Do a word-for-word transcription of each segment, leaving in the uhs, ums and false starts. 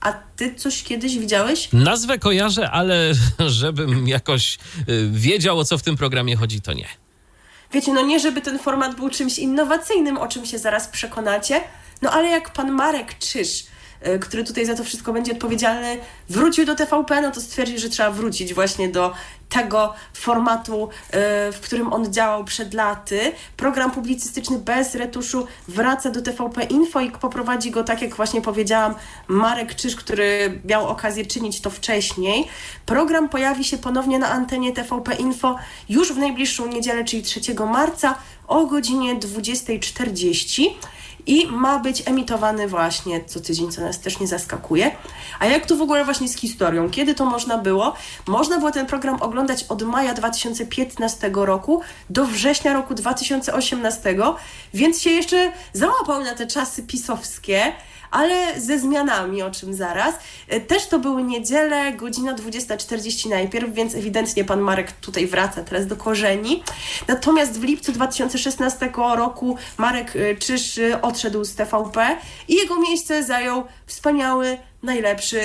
A ty coś kiedyś widziałeś? Nazwę kojarzę, ale żebym jakoś wiedział, o co w tym programie chodzi, to nie. Wiecie, no nie żeby ten format był czymś innowacyjnym, o czym się zaraz przekonacie, no ale jak pan Marek Czyż, który tutaj za to wszystko będzie odpowiedzialny, wrócił do T V P, no to stwierdził, że trzeba wrócić właśnie do tego formatu, w którym on działał przed laty. Program publicystyczny bez retuszu wraca do T V P Info i poprowadzi go, tak jak właśnie powiedziałam, Marek Czyż, który miał okazję czynić to wcześniej. Program pojawi się ponownie na antenie T V P Info już w najbliższą niedzielę, czyli trzeciego marca o godzinie dwudziesta czterdzieści. I ma być emitowany właśnie co tydzień, co nas też nie zaskakuje. A jak to w ogóle właśnie z historią? Kiedy to można było? Można było ten program oglądać od maja dwa tysiące piętnastego roku do września roku dwa tysiące osiemnastego, więc się jeszcze załapał na te czasy pisowskie, ale ze zmianami, o czym zaraz. Też to były niedziele, godzina dwudziesta czterdzieści najpierw, więc ewidentnie pan Marek tutaj wraca teraz do korzeni. Natomiast w lipcu dwa tysiące szesnastego roku Marek Czyż odszedł z T V P i jego miejsce zajął wspaniały, najlepszy,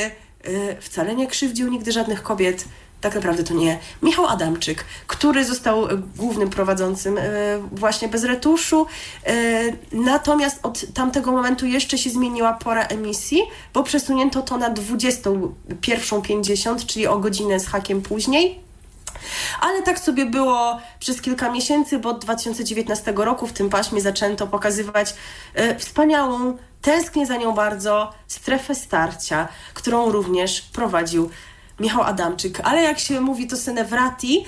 wcale nie krzywdził nigdy żadnych kobiet, tak naprawdę to nie, Michał Adamczyk, który został głównym prowadzącym właśnie bez retuszu. Natomiast od tamtego momentu jeszcze się zmieniła pora emisji, bo przesunięto to na dwudziestą pierwszą pięćdziesiąt, czyli o godzinę z hakiem później. Ale tak sobie było przez kilka miesięcy, bo od dwa tysiące dziewiętnastego roku w tym paśmie zaczęto pokazywać wspaniałą, tęsknię za nią bardzo, strefę starcia, którą również prowadził Michał Adamczyk, ale jak się mówi, to se ne vrati,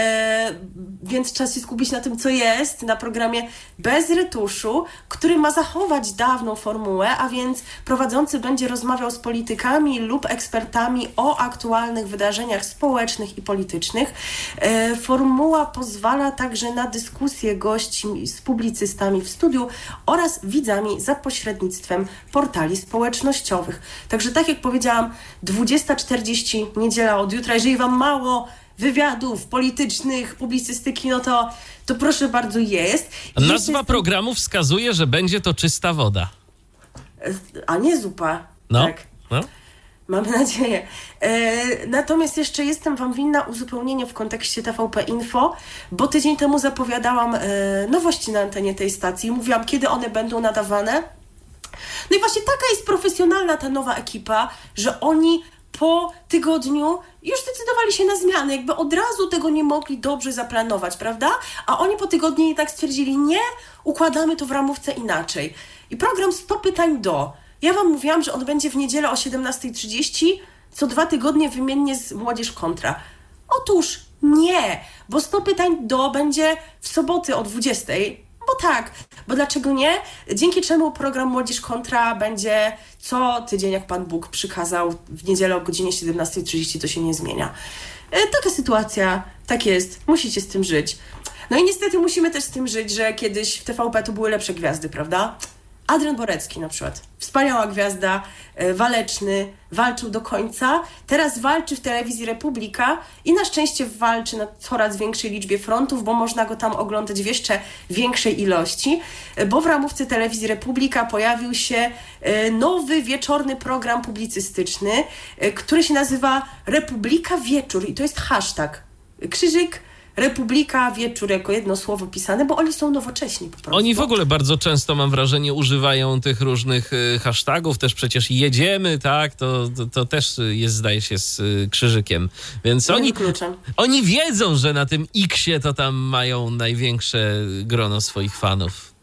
e, więc trzeba się skupić na tym, co jest na programie bez retuszu, który ma zachować dawną formułę, a więc prowadzący będzie rozmawiał z politykami lub ekspertami o aktualnych wydarzeniach społecznych i politycznych. E, formuła pozwala także na dyskusję gości z publicystami w studiu oraz widzami za pośrednictwem portali społecznościowych. Także tak jak powiedziałam, dwudziesta czterdzieści niedziela od jutra. Jeżeli wam mało wywiadów politycznych, publicystyki, no to, to proszę bardzo jest. I Nazwa jestem... programu wskazuje, że będzie to czysta woda. A nie zupa. No, tak. no. Mamy nadzieję. E, natomiast jeszcze jestem wam winna uzupełnienie w kontekście T V P Info, bo tydzień temu zapowiadałam e, nowości na antenie tej stacji. Mówiłam, kiedy one będą nadawane. No i właśnie taka jest profesjonalna ta nowa ekipa, że oni po tygodniu już zdecydowali się na zmiany, jakby od razu tego nie mogli dobrze zaplanować, prawda? A oni po tygodniu i tak stwierdzili, nie, układamy to w ramówce inaczej. I program sto pytań do. Ja wam mówiłam, że on będzie w niedzielę o siedemnasta trzydzieści, co dwa tygodnie wymiennie z Młodzież Kontra. Otóż nie, bo sto pytań do będzie w soboty o dwudziestej. Bo tak, bo dlaczego nie? Dzięki czemu program Młodzież Kontra będzie co tydzień, jak Pan Bóg przykazał, w niedzielę o godzinie siedemnasta trzydzieści, to się nie zmienia. E, taka sytuacja, tak jest, musicie z tym żyć. No i niestety musimy też z tym żyć, że kiedyś w T V P to były lepsze gwiazdy, prawda? Adrian Borecki na przykład, wspaniała gwiazda, e, waleczny, walczył do końca, teraz walczy w telewizji Republika i na szczęście walczy na coraz większej liczbie frontów, bo można go tam oglądać w jeszcze większej ilości, e, bo w ramówce telewizji Republika pojawił się e, nowy wieczorny program publicystyczny, e, który się nazywa Republika Wieczór i to jest hashtag, krzyżyk, Republika, wieczór jako jedno słowo pisane, bo oni są nowocześni po prostu. Oni w ogóle bardzo często, mam wrażenie, używają tych różnych y, hashtagów, też przecież jedziemy, tak, to, to, to też jest, zdaje się, z y, krzyżykiem, więc oni, oni wiedzą, że na tym X-ie to tam mają największe grono swoich fanów.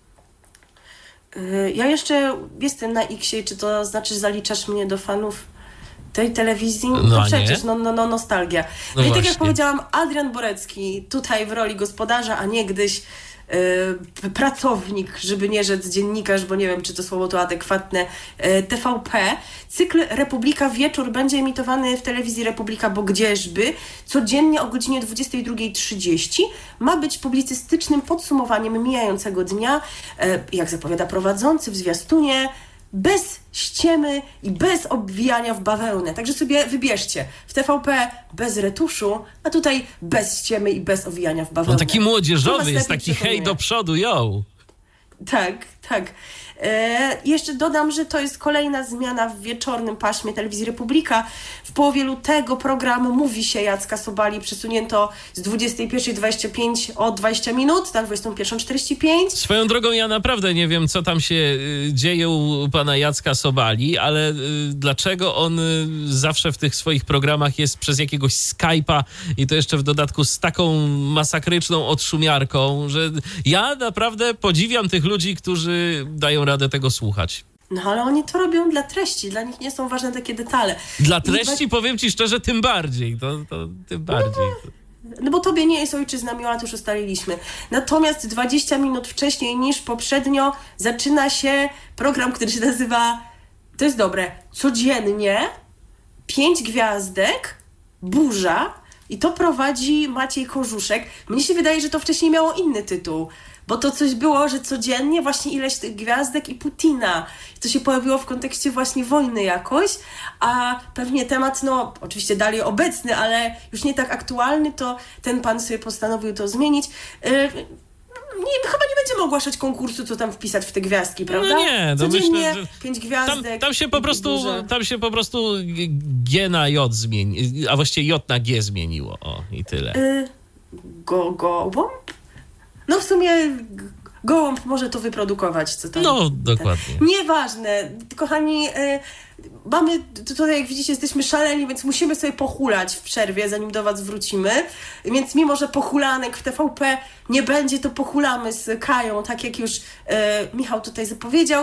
Y, ja jeszcze jestem na X-ie, czy to znaczy, że zaliczasz mnie do fanów tej telewizji? No, no przecież, no, no, no nostalgia. No, no i tak jak powiedziałam, Adrian Borecki tutaj w roli gospodarza, a niegdyś yy, pracownik, żeby nie rzec dziennikarz, bo nie wiem, czy to słowo to adekwatne, yy, T V P. Cykl Republika Wieczór będzie emitowany w telewizji Republika, bo gdzieżby, codziennie o godzinie dwudziesta druga trzydzieści. Ma być publicystycznym podsumowaniem mijającego dnia, yy, jak zapowiada prowadzący w zwiastunie, bez ściemy i bez obwijania w bawełnę. Także sobie wybierzcie. W T V P bez retuszu, a tutaj bez ściemy i bez owijania w bawełnę. On taki młodzieżowy jest, taki hej do przodu, yo. Tak, Tak. E, jeszcze dodam, że to jest kolejna zmiana w wieczornym paśmie Telewizji Republika. W połowie lutego program Mówi się Jacka Sobali przesunięto z dwudziestej pierwszej dwadzieścia pięć o dwadzieścia minut na dwudziestą pierwszą czterdzieści pięć. Swoją drogą ja naprawdę nie wiem, co tam się y, dzieje u pana Jacka Sobali, ale y, dlaczego on y, zawsze w tych swoich programach jest przez jakiegoś Skype'a i to jeszcze w dodatku z taką masakryczną odszumiarką, że ja naprawdę podziwiam tych ludzi, którzy dają radę tego słuchać. No ale oni to robią dla treści, dla nich nie są ważne takie detale. Dla treści, I... powiem ci szczerze, tym bardziej, to, to tym bardziej. No, no bo tobie nie jest ojczyzna miła, to już ustaliliśmy. Natomiast dwadzieścia minut wcześniej niż poprzednio zaczyna się program, który się nazywa, to jest dobre, Codziennie, pięć gwiazdek, burza i to prowadzi Maciej Korzuszek. Mnie się wydaje, że to wcześniej miało inny tytuł. Bo to coś było, że codziennie właśnie ileś tych gwiazdek i Putina. To się pojawiło w kontekście właśnie wojny jakoś, a pewnie temat, no oczywiście dalej obecny, ale już nie tak aktualny, to ten pan sobie postanowił to zmienić. Yy, nie, chyba nie będziemy ogłaszać konkursu, co tam wpisać w te gwiazdki, prawda? No nie, no codziennie myślę, pięć gwiazdek. Tam, tam się po prostu, tam się po prostu G na J zmieni, a właściwie J na G zmieniło, o i tyle. Yy, go, gołąb? No w sumie gołąb może to wyprodukować, co tam. No, dokładnie. Ten. Nieważne. Kochani, y, mamy, tutaj jak widzicie, jesteśmy szaleni, więc musimy sobie pochulać w przerwie, zanim do was wrócimy. Więc mimo, że pochulanek w T V P nie będzie, to pochulamy z Kają, tak jak już y, Michał tutaj zapowiedział.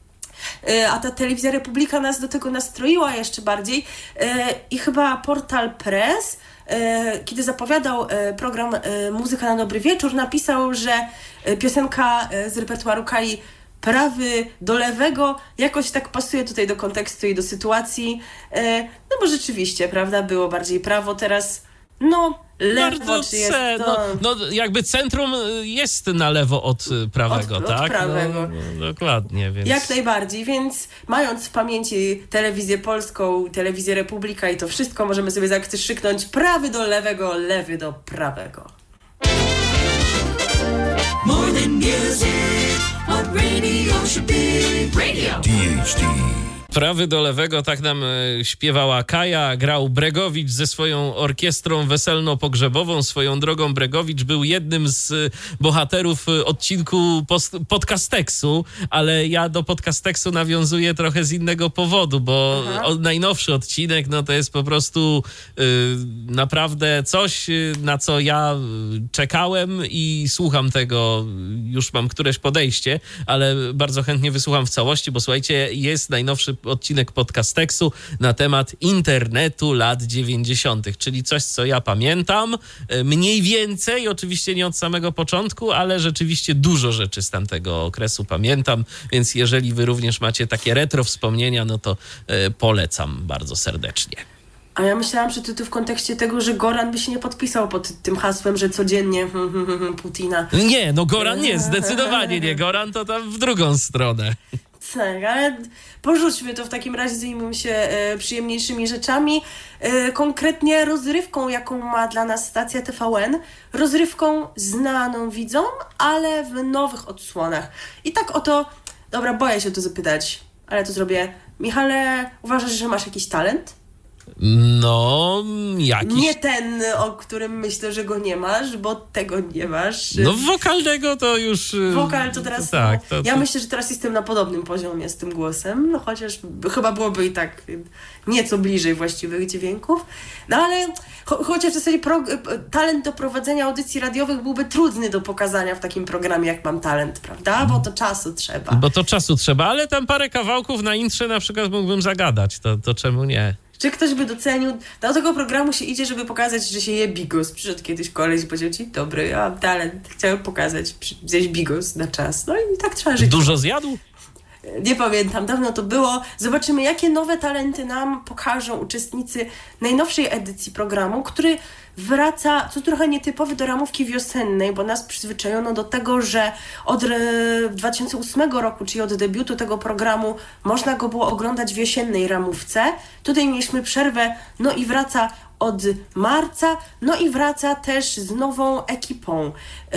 Y, a ta Telewizja Republika nas do tego nastroiła jeszcze bardziej. Y, I chyba portal Press, kiedy zapowiadał program Muzyka na dobry wieczór, napisał, że piosenka z repertuaru Kai Prawy do lewego jakoś tak pasuje tutaj do kontekstu i do sytuacji. No bo rzeczywiście, prawda, było bardziej prawo, teraz no lewo, bardzo czy jest ce, to... no, no jakby centrum jest na lewo od prawego, od, tak? Od prawego. No, no, dokładnie, więc... Jak najbardziej, więc mając w pamięci Telewizję Polską, Telewizję Republika i to wszystko, możemy sobie zakrzyknąć prawy do lewego, lewy do prawego. More than music, what radio should be. Radio. D H D. Prawy do lewego, tak nam śpiewała Kaja, grał Bregowicz ze swoją orkiestrą weselno-pogrzebową. Swoją drogą Bregowicz był jednym z bohaterów odcinku Podcasteksu, ale ja do Podcasteksu nawiązuję trochę z innego powodu, bo Aha. najnowszy odcinek no to jest po prostu y, naprawdę coś, na co ja czekałem i słucham tego, już mam któreś podejście, ale bardzo chętnie wysłucham w całości, bo słuchajcie, jest najnowszy odcinek Podcasteksu na temat internetu lat dziewięćdziesiątych, czyli coś, co ja pamiętam mniej więcej, oczywiście nie od samego początku, ale rzeczywiście dużo rzeczy z tamtego okresu pamiętam, więc jeżeli wy również macie takie retro wspomnienia, no to e, polecam bardzo serdecznie. A ja myślałam, że to, to w kontekście tego, że Goran by się nie podpisał pod tym hasłem, że codziennie Putina. Nie, no Goran nie, zdecydowanie nie. Goran to tam w drugą stronę. Tak, ale porzućmy to w takim razie, zajmijmy się e, przyjemniejszymi rzeczami. E, konkretnie rozrywką, jaką ma dla nas stacja T V N. Rozrywką znaną widzom, ale w nowych odsłonach. I tak oto, dobra, boję się o to zapytać, ale to zrobię. Michale, uważasz, że masz jakiś talent? No, jakiś... Nie ten, o którym myślę, że go nie masz, bo tego nie masz. No wokalnego to już... Wokal to teraz... Tak, no, to, ja to... myślę, że teraz jestem na podobnym poziomie z tym głosem, no chociaż chyba byłoby i tak nieco bliżej właściwych dźwięków. No ale cho- chociaż w zasadzie pro- talent do prowadzenia audycji radiowych byłby trudny do pokazania w takim programie, jak Mam Talent, prawda? Bo to czasu trzeba. Bo to czasu trzeba, ale tam parę kawałków na intrze na przykład mógłbym zagadać, to, to czemu nie? Czy ktoś by docenił? Do tego programu się idzie, żeby pokazać, że się je bigos. Przyszedł kiedyś koleś i powiedział ci, dobry, ja mam talent, chciałem pokazać, zjeść bigos na czas. No i tak trzeba żyć. Dużo zjadł? Nie pamiętam, dawno to było. Zobaczymy, jakie nowe talenty nam pokażą uczestnicy najnowszej edycji programu, który wraca, co trochę nietypowy, do ramówki wiosennej, bo nas przyzwyczajono do tego, że od dwa tysiące ósmego roku, czyli od debiutu tego programu, można go było oglądać w jesiennej ramówce. Tutaj mieliśmy przerwę, no i wraca od marca, no i wraca też z nową ekipą,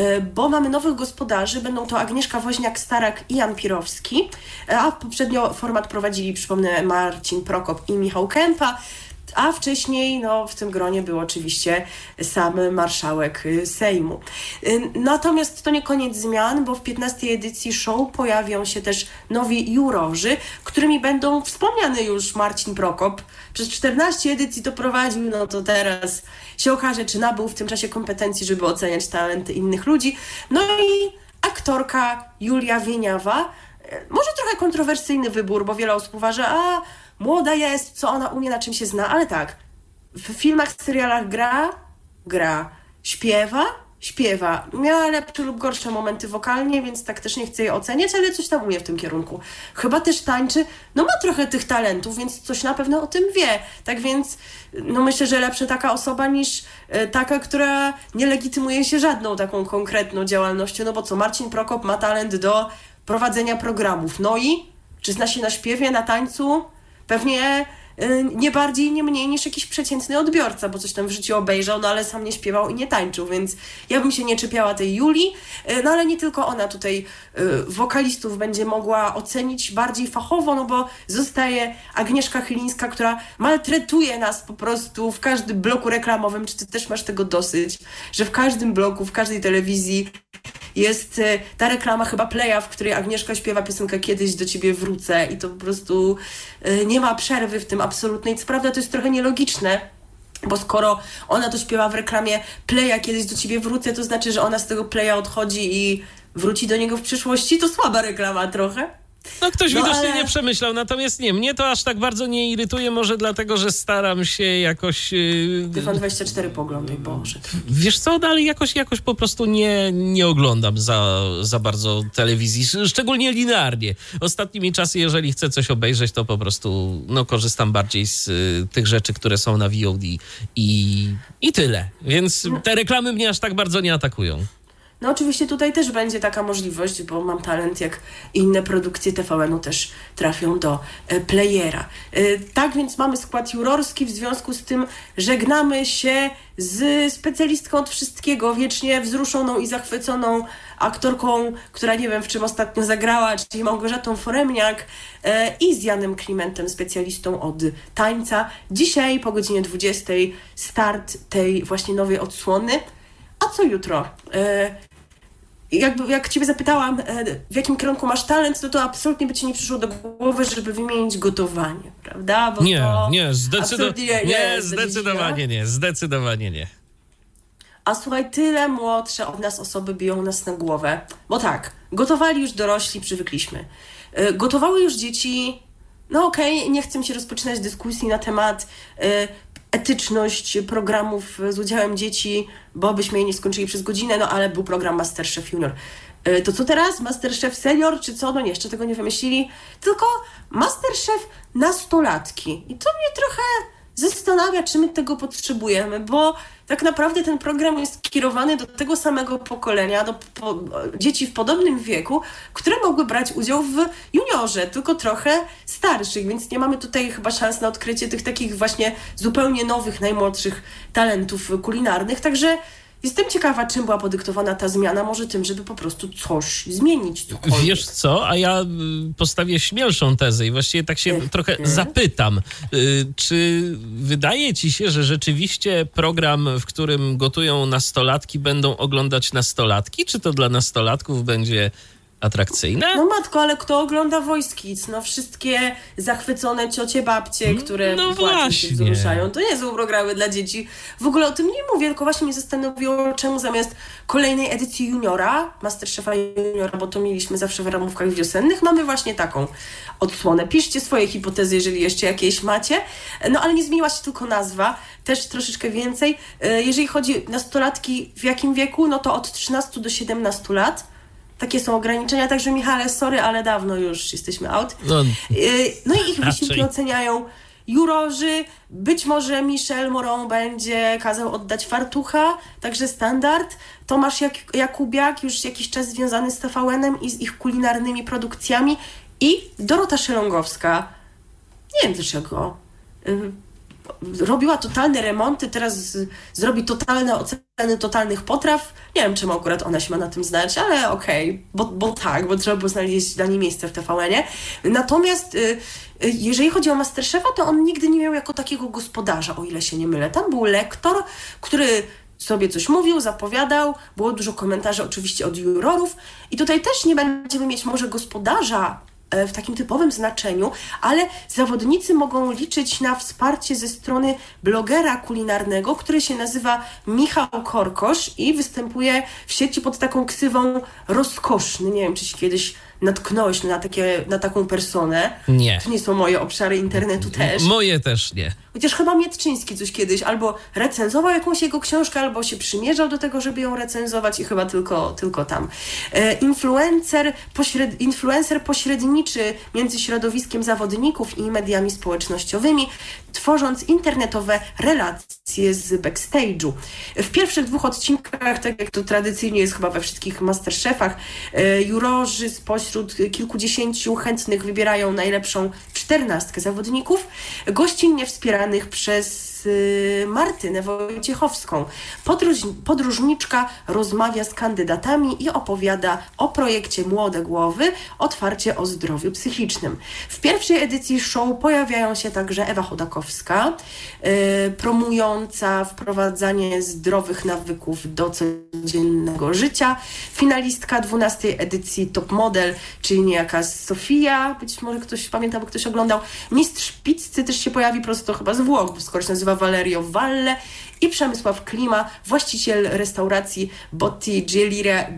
bo mamy nowych gospodarzy, będą to Agnieszka Woźniak-Starak i Jan Pirowski, a poprzednio format prowadzili, przypomnę, Marcin Prokop i Michał Kępa, a wcześniej no, w tym gronie był oczywiście sam marszałek Sejmu. Natomiast to nie koniec zmian, bo w piętnastej edycji show pojawią się też nowi jurorzy, którymi będą wspomniany już Marcin Prokop. Przez czternaście edycji to prowadził, no to teraz się okaże, czy nabył w tym czasie kompetencji, żeby oceniać talenty innych ludzi. No i aktorka Julia Wieniawa. Może trochę kontrowersyjny wybór, bo wiele osób uważa, a młoda jest, co ona umie, na czym się zna, ale tak, w filmach, serialach gra, gra, śpiewa, śpiewa. Miała lepsze lub gorsze momenty wokalnie, więc tak też nie chcę jej oceniać, ale coś tam umie w tym kierunku. Chyba też tańczy, no ma trochę tych talentów, więc coś na pewno o tym wie. Tak więc, no myślę, że lepsza taka osoba niż e, taka, która nie legitymuje się żadną taką konkretną działalnością, no bo co, Marcin Prokop ma talent do prowadzenia programów, no i czy zna się na śpiewie, na tańcu? Pewnie y, nie bardziej, nie mniej niż jakiś przeciętny odbiorca, bo coś tam w życiu obejrzał, no ale sam nie śpiewał i nie tańczył, więc ja bym się nie czepiała tej Julii, y, no ale nie tylko ona tutaj y, wokalistów będzie mogła ocenić bardziej fachowo, no bo zostaje Agnieszka Chylińska, która maltretuje nas po prostu w każdym bloku reklamowym. Czy ty też masz tego dosyć, że w każdym bloku, w każdej telewizji jest ta reklama chyba Playa, w której Agnieszka śpiewa piosenkę Kiedyś do ciebie wrócę i to po prostu nie ma przerwy w tym absolutnej. Co prawda to jest trochę nielogiczne, bo skoro ona to śpiewa w reklamie Playa Kiedyś do ciebie wrócę, to znaczy, że ona z tego Playa odchodzi i wróci do niego w przyszłości. To słaba reklama trochę. No ktoś no, widocznie ale... nie przemyślał, natomiast nie, mnie to aż tak bardzo nie irytuje, może dlatego, że staram się jakoś... Yy... T V N dwadzieścia cztery poglądaj, Boże. Wiesz co, ale jakoś, jakoś po prostu nie, nie oglądam za, za bardzo telewizji, szczególnie linearnie. Ostatnimi czasy, jeżeli chcę coś obejrzeć, to po prostu no, korzystam bardziej z y, tych rzeczy, które są na V O D i, i tyle. Więc te reklamy mnie aż tak bardzo nie atakują. No oczywiście tutaj też będzie taka możliwość, bo Mam Talent, jak inne produkcje T V N-u też trafią do e, playera. E, tak więc mamy skład jurorski, w związku z tym żegnamy się z specjalistką od wszystkiego, wiecznie wzruszoną i zachwyconą aktorką, która nie wiem w czym ostatnio zagrała, czyli Małgorzatą Foremniak e, i z Janem Klimentem, specjalistą od tańca. Dzisiaj po godzinie dwudziestej start tej właśnie nowej odsłony. A co jutro? E, jakby, jak ciebie zapytałam, e, w jakim kierunku masz talent, no to absolutnie by ci nie przyszło do głowy, żeby wymienić gotowanie, prawda? Bo nie, to nie, zdecydo- nie, nie, nie, zdecydowanie nie, zdecydowanie nie. A słuchaj, tyle młodsze od nas osoby biją nas na głowę. Bo tak, gotowali już dorośli, przywykliśmy. E, gotowały już dzieci, no okej, okay, nie chcę się rozpoczynać dyskusji na temat e, etyczność programów z udziałem dzieci, bo byśmy jej nie skończyli przez godzinę, no ale był program MasterChef Junior. To co teraz? MasterChef Senior czy co? No nie, jeszcze tego nie wymyślili. Tylko MasterChef nastolatki. I to mnie trochę zastanawia, czy my tego potrzebujemy, bo tak naprawdę ten program jest kierowany do tego samego pokolenia, do po, dzieci w podobnym wieku, które mogły brać udział w juniorze, tylko trochę starszych, więc nie mamy tutaj chyba szans na odkrycie tych takich właśnie zupełnie nowych, najmłodszych talentów kulinarnych, także jestem ciekawa, czym była podyktowana ta zmiana, może tym, żeby po prostu coś zmienić. Cokolwiek. Wiesz co, a ja postawię śmielszą tezę i właściwie tak się Ech, trochę nie? zapytam. Czy wydaje ci się, że rzeczywiście program, w którym gotują nastolatki, będą oglądać nastolatki? Czy to dla nastolatków będzie atrakcyjne? No matko, ale kto ogląda Voice Kids? No wszystkie zachwycone ciocie, babcie, które no płaczą się wzruszają. To nie są programy dla dzieci. W ogóle o tym nie mówię, tylko właśnie mnie zastanowiło, czemu zamiast kolejnej edycji juniora, MasterChefa Juniora, bo to mieliśmy zawsze w ramówkach wiosennych, mamy właśnie taką odsłonę. Piszcie swoje hipotezy, jeżeli jeszcze jakieś macie. No ale nie zmieniła się tylko nazwa, też troszeczkę więcej. Jeżeli chodzi o nastolatki w jakim wieku, no to od trzynastu do siedemnastu lat. Takie są ograniczenia, także Michale, sorry, ale dawno już jesteśmy out. No, no i ich wysiłki oceniają jurorzy. Być może Michel Moron będzie kazał oddać fartucha, także standard. Tomasz Jak- Jakubiak, już jakiś czas związany z T V N-em i z ich kulinarnymi produkcjami. I Dorota Szelongowska. Nie wiem dlaczego. robiła totalne remonty, teraz z, zrobi totalne oceny totalnych potraw. Nie wiem, czemu akurat ona się ma na tym znać, ale okej, okay, bo, bo tak, bo trzeba było znaleźć dla niej miejsce w T V N-ie. Natomiast y, y, jeżeli chodzi o Masterchefa, to on nigdy nie miał jako takiego gospodarza, o ile się nie mylę. Tam był lektor, który sobie coś mówił, zapowiadał, było dużo komentarzy oczywiście od jurorów i tutaj też nie będziemy mieć może gospodarza w takim typowym znaczeniu, ale zawodnicy mogą liczyć na wsparcie ze strony blogera kulinarnego, który się nazywa Michał Korkosz i występuje w sieci pod taką ksywą Rozkoszny. Nie wiem, czy się kiedyś natknąłeś na, takie, na taką personę. Nie. To nie są moje obszary internetu też. Moje też nie. Chociaż chyba Mietczyński coś kiedyś albo recenzował jakąś jego książkę, albo się przymierzał do tego, żeby ją recenzować i chyba tylko, tylko tam. E, influencer, pośred, influencer pośredniczy między środowiskiem zawodników i mediami społecznościowymi, tworząc internetowe relacje z backstage'u. W pierwszych dwóch odcinkach, tak jak to tradycyjnie jest chyba we wszystkich Masterchefach, e, jurorzy spośród kilkudziesięciu chętnych wybierają najlepszą czternastkę zawodników, gościnnie wspieranych przez y, Martynę Wojciechowską. Podróż, podróżniczka rozmawia z kandydatami i opowiada o projekcie Młode Głowy, otwarcie o zdrowiu psychicznym. W pierwszej edycji show pojawiają się także Ewa Chodakowska, y, promująca wprowadzanie zdrowych nawyków do codziennego życia, finalistka dwunastej edycji Top Model, czyli niejaka Sofia, być może ktoś pamięta, bo ktoś oglądał, mistrz pizzy też się pojawi prosto chyba z Włoch, bo skoro się nazywa Valerio Valle, i Przemysław Klima, właściciel restauracji Bottigelliria,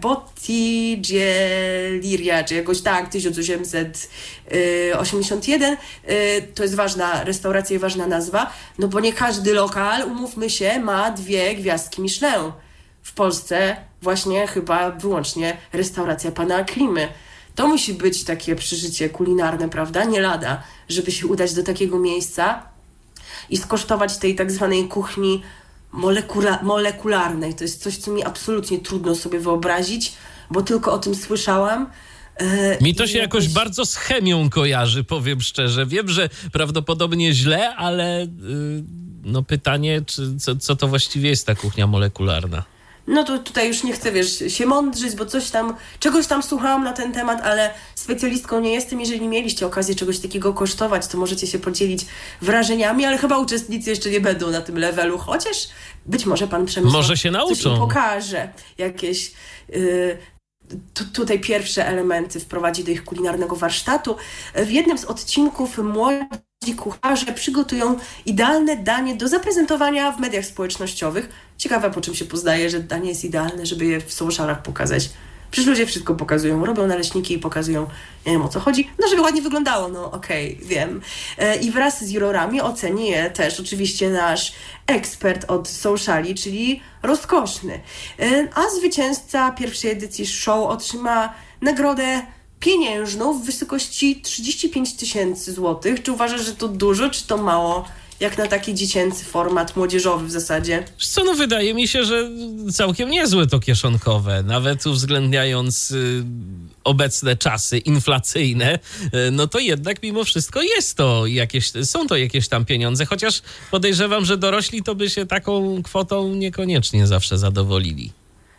Bottigelliria, czy jakoś tak, tysiąc osiemset osiemdziesiąt jeden. To jest ważna restauracja i ważna nazwa, no bo nie każdy lokal, umówmy się, ma dwie gwiazdki Michelin. W Polsce właśnie chyba wyłącznie restauracja pana Klimy. To musi być takie przeżycie kulinarne, prawda? Nie lada, żeby się udać do takiego miejsca i skosztować tej tak zwanej kuchni molekula- molekularnej. To jest coś, co mi absolutnie trudno sobie wyobrazić, bo tylko o tym słyszałam. Mi to się jakoś bardzo z chemią kojarzy, powiem szczerze. Wiem, że prawdopodobnie źle, ale no pytanie, czy, co, co to właściwie jest ta kuchnia molekularna? No to tutaj już nie chcę, wiesz, się mądrzyć, bo coś tam, czegoś tam słuchałam na ten temat, ale specjalistką nie jestem. Jeżeli mieliście okazję czegoś takiego kosztować, to możecie się podzielić wrażeniami, ale chyba uczestnicy jeszcze nie będą na tym levelu, chociaż być może pan Przemysław może się nauczą. Coś im pokaże, jakieś yy, tu, tutaj pierwsze elementy wprowadzi do ich kulinarnego warsztatu. W jednym z odcinków młodzi kucharze przygotują idealne danie do zaprezentowania w mediach społecznościowych. Ciekawe, po czym się poznaje, że danie jest idealne, żeby je w socialach pokazać. Przecież ludzie wszystko pokazują, robią naleśniki i pokazują, nie wiem o co chodzi, no żeby ładnie wyglądało, no okej, okay, wiem. E, I wraz z jurorami oceni je też oczywiście nasz ekspert od sociali, czyli Rozkoszny. E, a zwycięzca pierwszej edycji show otrzyma nagrodę pieniężną w wysokości trzydzieści pięć tysięcy złotych. Czy uważasz, że to dużo, czy to mało? Jak na taki dziecięcy format, młodzieżowy w zasadzie. Co, no wydaje mi się, że całkiem niezłe to kieszonkowe. Nawet uwzględniając y, obecne czasy inflacyjne, y, no to jednak mimo wszystko jest to jakieś, są to jakieś tam pieniądze, chociaż podejrzewam, że dorośli to by się taką kwotą niekoniecznie zawsze zadowolili.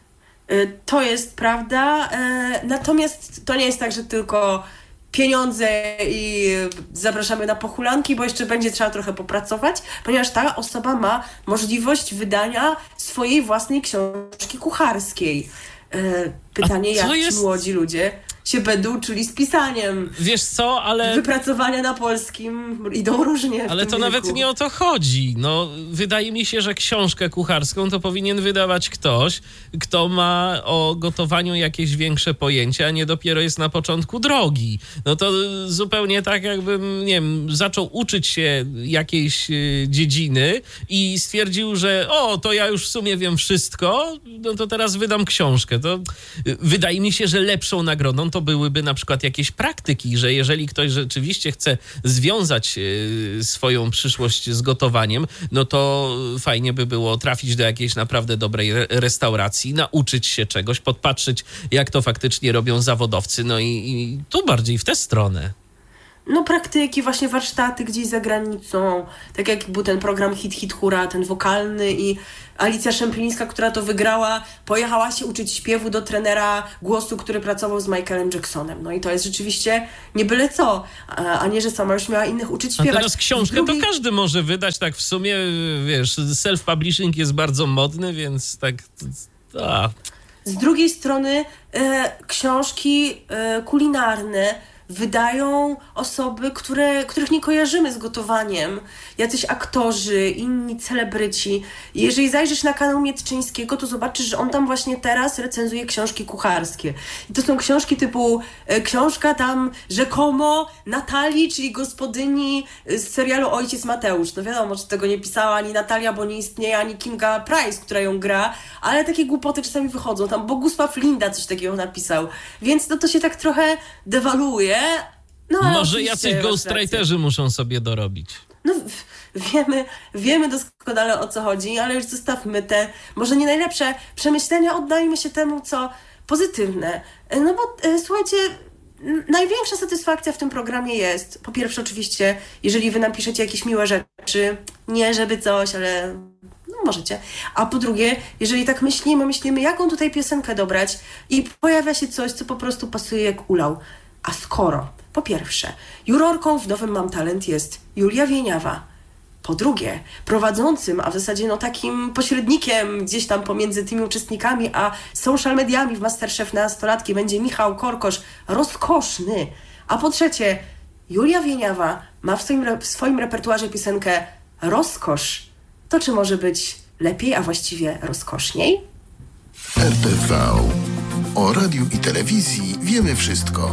To jest prawda, natomiast to nie jest tak, że tylko pieniądze i zapraszamy na pochulanki, bo jeszcze będzie trzeba trochę popracować, ponieważ ta osoba ma możliwość wydania swojej własnej książki kucharskiej. Pytanie, jak jest... ci młodzi ludzie się będą uczyli z pisaniem. Wiesz co, ale... Wypracowania na polskim idą różnie. Ale to wieku. Nawet nie o to chodzi. No, wydaje mi się, że książkę kucharską to powinien wydawać ktoś, kto ma o gotowaniu jakieś większe pojęcie, a nie dopiero jest na początku drogi. No to zupełnie tak, jakbym, nie wiem, zaczął uczyć się jakiejś dziedziny i stwierdził, że o, to ja już w sumie wiem wszystko, no to teraz wydam książkę. To wydaje mi się, że lepszą nagrodą to byłyby na przykład jakieś praktyki, że jeżeli ktoś rzeczywiście chce związać swoją przyszłość z gotowaniem, no to fajnie by było trafić do jakiejś naprawdę dobrej restauracji, nauczyć się czegoś, podpatrzeć, jak to faktycznie robią zawodowcy, no i, i tu bardziej w tę stronę. no praktyki, właśnie warsztaty gdzieś za granicą, tak jak był ten program Hit Hit Hura, ten wokalny i Alicja Szemplińska, która to wygrała, pojechała się uczyć śpiewu do trenera głosu, który pracował z Michaelem Jacksonem. No i to jest rzeczywiście nie byle co, a, a nie, że sama już miała innych uczyć śpiewać. A teraz książkę drugiej... to każdy może wydać, tak w sumie, wiesz, self-publishing jest bardzo modny, więc tak... A. Z drugiej strony e, książki e, kulinarne wydają osoby, które, których nie kojarzymy z gotowaniem. Jacyś aktorzy, inni celebryci. Jeżeli zajrzysz na kanał Mietczyńskiego, to zobaczysz, że on tam właśnie teraz recenzuje książki kucharskie. I to są książki typu e, książka tam rzekomo Natalii, czyli gospodyni z serialu Ojciec Mateusz. No wiadomo, że tego nie pisała ani Natalia, bo nie istnieje, ani Kinga Price, która ją gra, ale takie głupoty czasami wychodzą. Tam Bogusław Linda coś takiego napisał. Więc no to się tak trochę dewaluuje. No, może jacyś ghostwriterzy muszą sobie dorobić. No wiemy, wiemy doskonale o co chodzi, ale już zostawmy te może nie najlepsze przemyślenia, oddajmy się temu, co pozytywne. No bo e, słuchajcie, największa satysfakcja w tym programie jest, po pierwsze oczywiście, jeżeli wy napiszecie jakieś miłe rzeczy, nie żeby coś, ale no możecie. A po drugie, jeżeli tak myślimy, myślimy, jaką tutaj piosenkę dobrać i pojawia się coś, co po prostu pasuje jak ulał. A skoro, po pierwsze, jurorką w nowym Mam Talent jest Julia Wieniawa, po drugie, prowadzącym, a w zasadzie no takim pośrednikiem gdzieś tam pomiędzy tymi uczestnikami a social mediami w MasterChef na nastolatki będzie Michał Korkosz, rozkoszny, a po trzecie, Julia Wieniawa ma w swoim, w swoim repertuarze piosenkę Rozkosz. To czy może być lepiej, a właściwie rozkoszniej? R T V. O radiu i telewizji wiemy wszystko.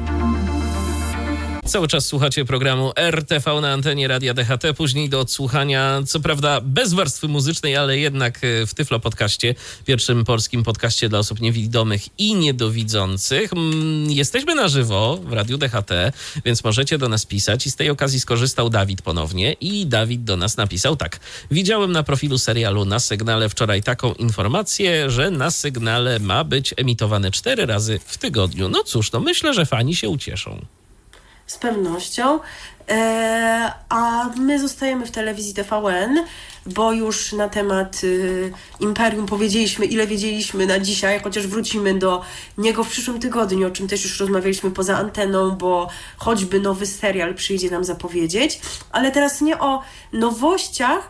Cały czas słuchacie programu R T V na antenie Radia D H T, później do odsłuchania, co prawda bez warstwy muzycznej, ale jednak w Tyflo Podcaście, pierwszym polskim podcaście dla osób niewidomych i niedowidzących. Jesteśmy na żywo w Radiu D H T, więc możecie do nas pisać i z tej okazji skorzystał Dawid ponownie i Dawid do nas napisał tak. Widziałem na profilu serialu na Sygnale wczoraj taką informację, że na Sygnale ma być emitowane cztery razy w tygodniu. No cóż, no myślę, że fani się ucieszą. Z pewnością, e, a my zostajemy w telewizji T V N, bo już na temat y, Imperium powiedzieliśmy, ile wiedzieliśmy na dzisiaj, chociaż wrócimy do niego w przyszłym tygodniu, o czym też już rozmawialiśmy poza anteną, bo choćby nowy serial przyjdzie nam zapowiedzieć, ale teraz nie o nowościach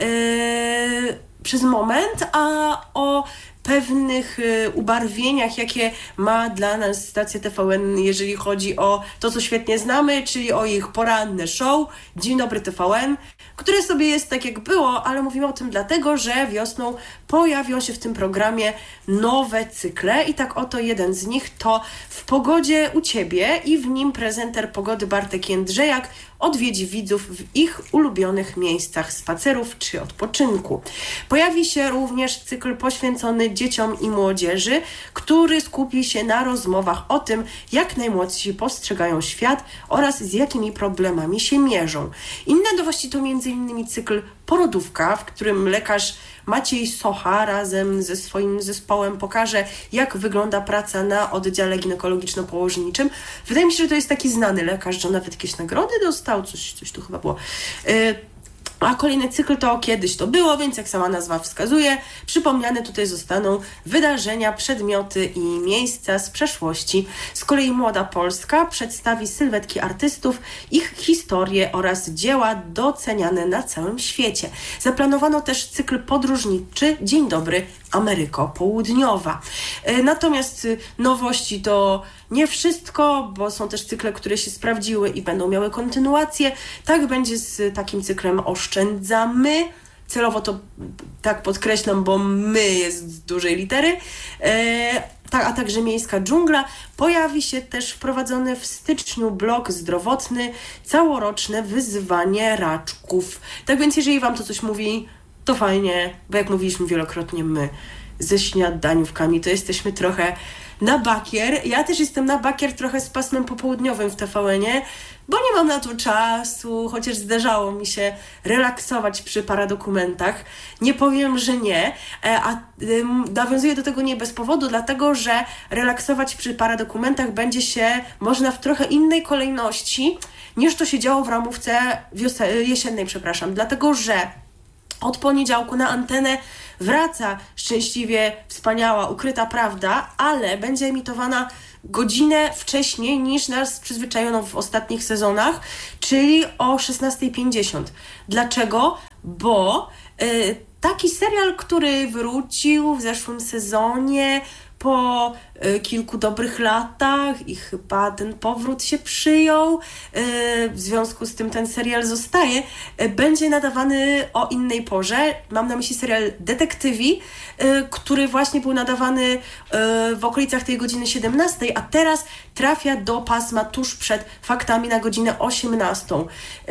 y, przez moment, a o pewnych y, ubarwieniach, jakie ma dla nas stacja T V N, jeżeli chodzi o to, co świetnie znamy, czyli o ich poranne show Dzień Dobry T V N, które sobie jest tak jak było, ale mówimy o tym dlatego, że wiosną pojawią się w tym programie nowe cykle i tak oto jeden z nich to W pogodzie u Ciebie i w nim prezenter pogody Bartek Jędrzejak odwiedzi widzów w ich ulubionych miejscach spacerów czy odpoczynku. Pojawi się również cykl poświęcony dzieciom i młodzieży, który skupi się na rozmowach o tym, jak najmłodsi postrzegają świat oraz z jakimi problemami się mierzą. Inne nowości to między innymi cykl Porodówka, w którym lekarz Maciej Socha razem ze swoim zespołem pokaże, jak wygląda praca na oddziale ginekologiczno-położniczym. Wydaje mi się, że to jest taki znany lekarz, że nawet jakieś nagrody dostał, coś, coś tu chyba było. Yy, A kolejny cykl to Kiedyś to było, więc jak sama nazwa wskazuje, przypomniane tutaj zostaną wydarzenia, przedmioty i miejsca z przeszłości. Z kolei Młoda Polska przedstawi sylwetki artystów, ich historie oraz dzieła doceniane na całym świecie. Zaplanowano też cykl podróżniczy Dzień Dobry Ameryko Południowa. Natomiast nowości to nie wszystko, bo są też cykle, które się sprawdziły i będą miały kontynuację. Tak będzie z takim cyklem Oszczędzamy. Celowo to tak podkreślam, bo my jest z dużej litery. E, a także Miejska Dżungla. Pojawi się też wprowadzony w styczniu blok zdrowotny, całoroczne wyzwanie raczków. Tak więc jeżeli wam to coś mówi, to fajnie, bo jak mówiliśmy wielokrotnie, my ze śniadaniówkami to jesteśmy trochę na bakier. Ja też jestem na bakier trochę z pasmem popołudniowym w T V N-ie, bo nie mam na to czasu, chociaż zdarzało mi się relaksować przy paradokumentach. Nie powiem, że nie, a nawiązuję do tego nie bez powodu, dlatego że relaksować przy paradokumentach będzie się można w trochę innej kolejności, niż to się działo w ramówce wiose- jesiennej, przepraszam, dlatego że od poniedziałku na antenę wraca szczęśliwie wspaniała, ukryta prawda, ale będzie emitowana godzinę wcześniej niż nas przyzwyczajono w ostatnich sezonach, czyli o szesnasta pięćdziesiąt. Dlaczego? Bo y, taki serial, który wrócił w zeszłym sezonie po y, kilku dobrych latach i chyba ten powrót się przyjął, y, w związku z tym ten serial zostaje, y, będzie nadawany o innej porze. Mam na myśli serial Detektywi, y, który właśnie był nadawany y, w okolicach tej godziny siedemnastej, a teraz trafia do pasma tuż przed faktami na godzinę osiemnastą.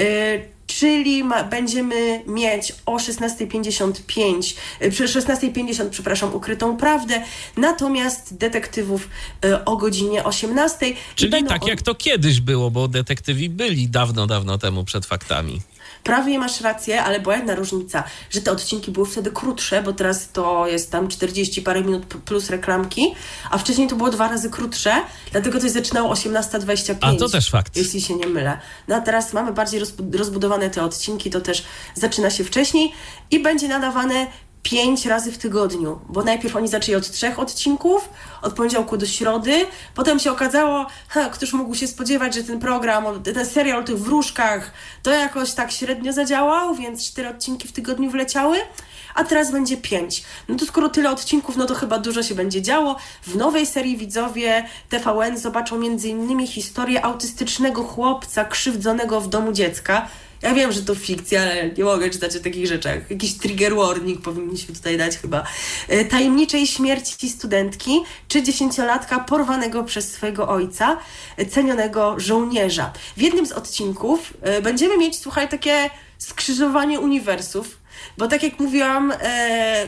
Y, Czyli ma, będziemy mieć o szesnasta pięćdziesiąt pięć, przy szesnasta pięćdziesiąt, przepraszam, ukrytą prawdę, natomiast detektywów y, o godzinie osiemnastej. Czyli tak jak to kiedyś było, bo detektywi byli dawno, dawno temu przed faktami. Prawie masz rację, ale była jedna różnica, że te odcinki były wtedy krótsze, bo teraz to jest tam czterdzieści parę minut plus reklamki, a wcześniej to było dwa razy krótsze, dlatego to się zaczynało osiemnasta dwadzieścia pięć. A to też fakt. Jeśli się nie mylę. No a teraz mamy bardziej rozbudowane te odcinki, to też zaczyna się wcześniej i będzie nadawane pięć razy w tygodniu, bo najpierw oni zaczęli od trzech odcinków, od poniedziałku do środy, potem się okazało, ha, któż mógł się spodziewać, że ten program, ten serial o tych wróżkach to jakoś tak średnio zadziałał, więc cztery odcinki w tygodniu wleciały, a teraz będzie pięć. No to skoro tyle odcinków, no to chyba dużo się będzie działo. W nowej serii widzowie T V N zobaczą między innymi historię autystycznego chłopca krzywdzonego w domu dziecka. Ja wiem, że to fikcja, ale nie mogę czytać o takich rzeczach. Jakiś trigger warning powinniśmy tutaj dać chyba. Tajemniczej śmierci studentki czy dziesięciolatka porwanego przez swojego ojca, cenionego żołnierza. W jednym z odcinków będziemy mieć, słuchaj, takie skrzyżowanie uniwersów, bo tak jak mówiłam, e,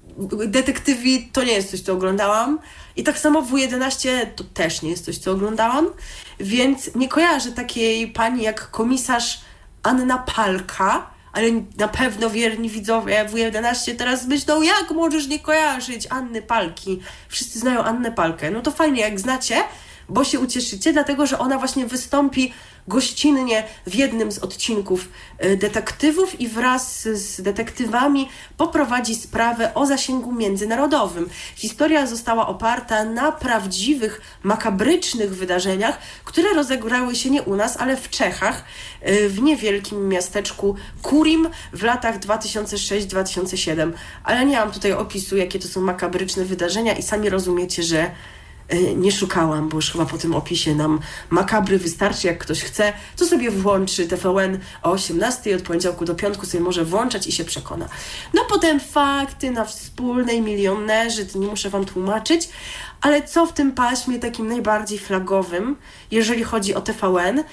detektywi to nie jest coś, co oglądałam. I tak samo W jedenaście to też nie jest coś, co oglądałam. Więc nie kojarzę takiej pani jak komisarz Anna Palka, ale na pewno wierni widzowie W jedenaście teraz myślą, jak możesz nie kojarzyć Anny Palki. Wszyscy znają Annę Palkę. No to fajnie, jak znacie, bo się ucieszycie, dlatego że ona właśnie wystąpi gościnnie w jednym z odcinków Detektywów i wraz z detektywami poprowadzi sprawę o zasięgu międzynarodowym. Historia została oparta na prawdziwych, makabrycznych wydarzeniach, które rozegrały się nie u nas, ale w Czechach, w niewielkim miasteczku Kurim w latach dwa tysiące szóstym do dwa tysiące siódmego. Ale nie mam tutaj opisu, jakie to są makabryczne wydarzenia i sami rozumiecie, że nie szukałam, bo już chyba po tym opisie nam makabry wystarczy. Jak ktoś chce, to sobie włączy T V N o osiemnastej od poniedziałku do piątku sobie może włączać i się przekona. No potem fakty na wspólnej, milionerzy, to nie muszę wam tłumaczyć, ale co w tym paśmie takim najbardziej flagowym, jeżeli chodzi o T V N,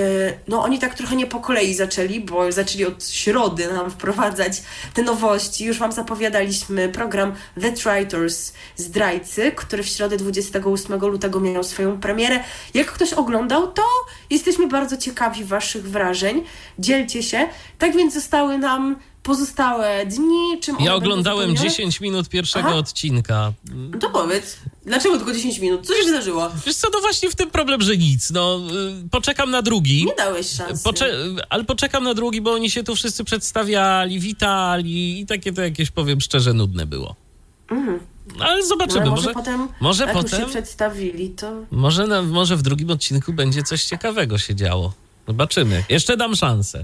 no oni tak trochę nie po kolei zaczęli, bo zaczęli od środy nam wprowadzać te nowości. Już wam zapowiadaliśmy program The Traitors, Zdrajcy, który w środę dwudziestego ósmego lutego miał swoją premierę. Jak ktoś oglądał, to jesteśmy bardzo ciekawi waszych wrażeń. Dzielcie się. Tak więc zostały nam pozostałe dni. Czym ja oglądałem dziesięć minut pierwszego Aha. odcinka. No to powiedz, dlaczego tylko dziesięć minut? Co się wydarzyło? Wiesz co, no właśnie w tym problem, że nic. No, poczekam na drugi. Nie dałeś szansy. Pocze- ale poczekam na drugi, bo oni się tu wszyscy przedstawiali, witali i takie to jakieś, powiem szczerze, nudne było. Mhm. Ale zobaczymy. No, może, może potem, może jak potem się przedstawili, to... Może, na, może w drugim odcinku będzie coś ciekawego się działo. Zobaczymy. Jeszcze dam szansę.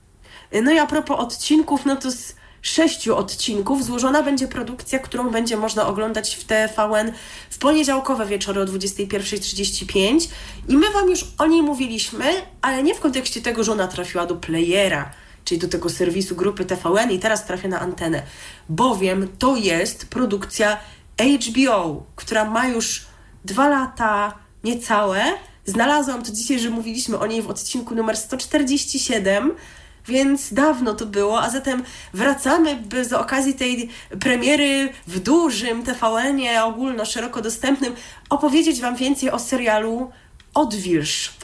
No i a propos odcinków, no to z sześciu odcinków złożona będzie produkcja, którą będzie można oglądać w T V N w poniedziałkowe wieczory o dwudziestej pierwszej trzydzieści pięć i my wam już o niej mówiliśmy, ale nie w kontekście tego, że ona trafiła do playera, czyli do tego serwisu grupy T V N i teraz trafia na antenę, bowiem to jest produkcja H B O, która ma już dwa lata niecałe. Znalazłam to dzisiaj, że mówiliśmy o niej w odcinku numer sto czterdzieści siedem, więc dawno to było, a zatem wracamy, by z okazji tej premiery w dużym T V N-ie ogólno szeroko dostępnym opowiedzieć wam więcej o serialu odwilż.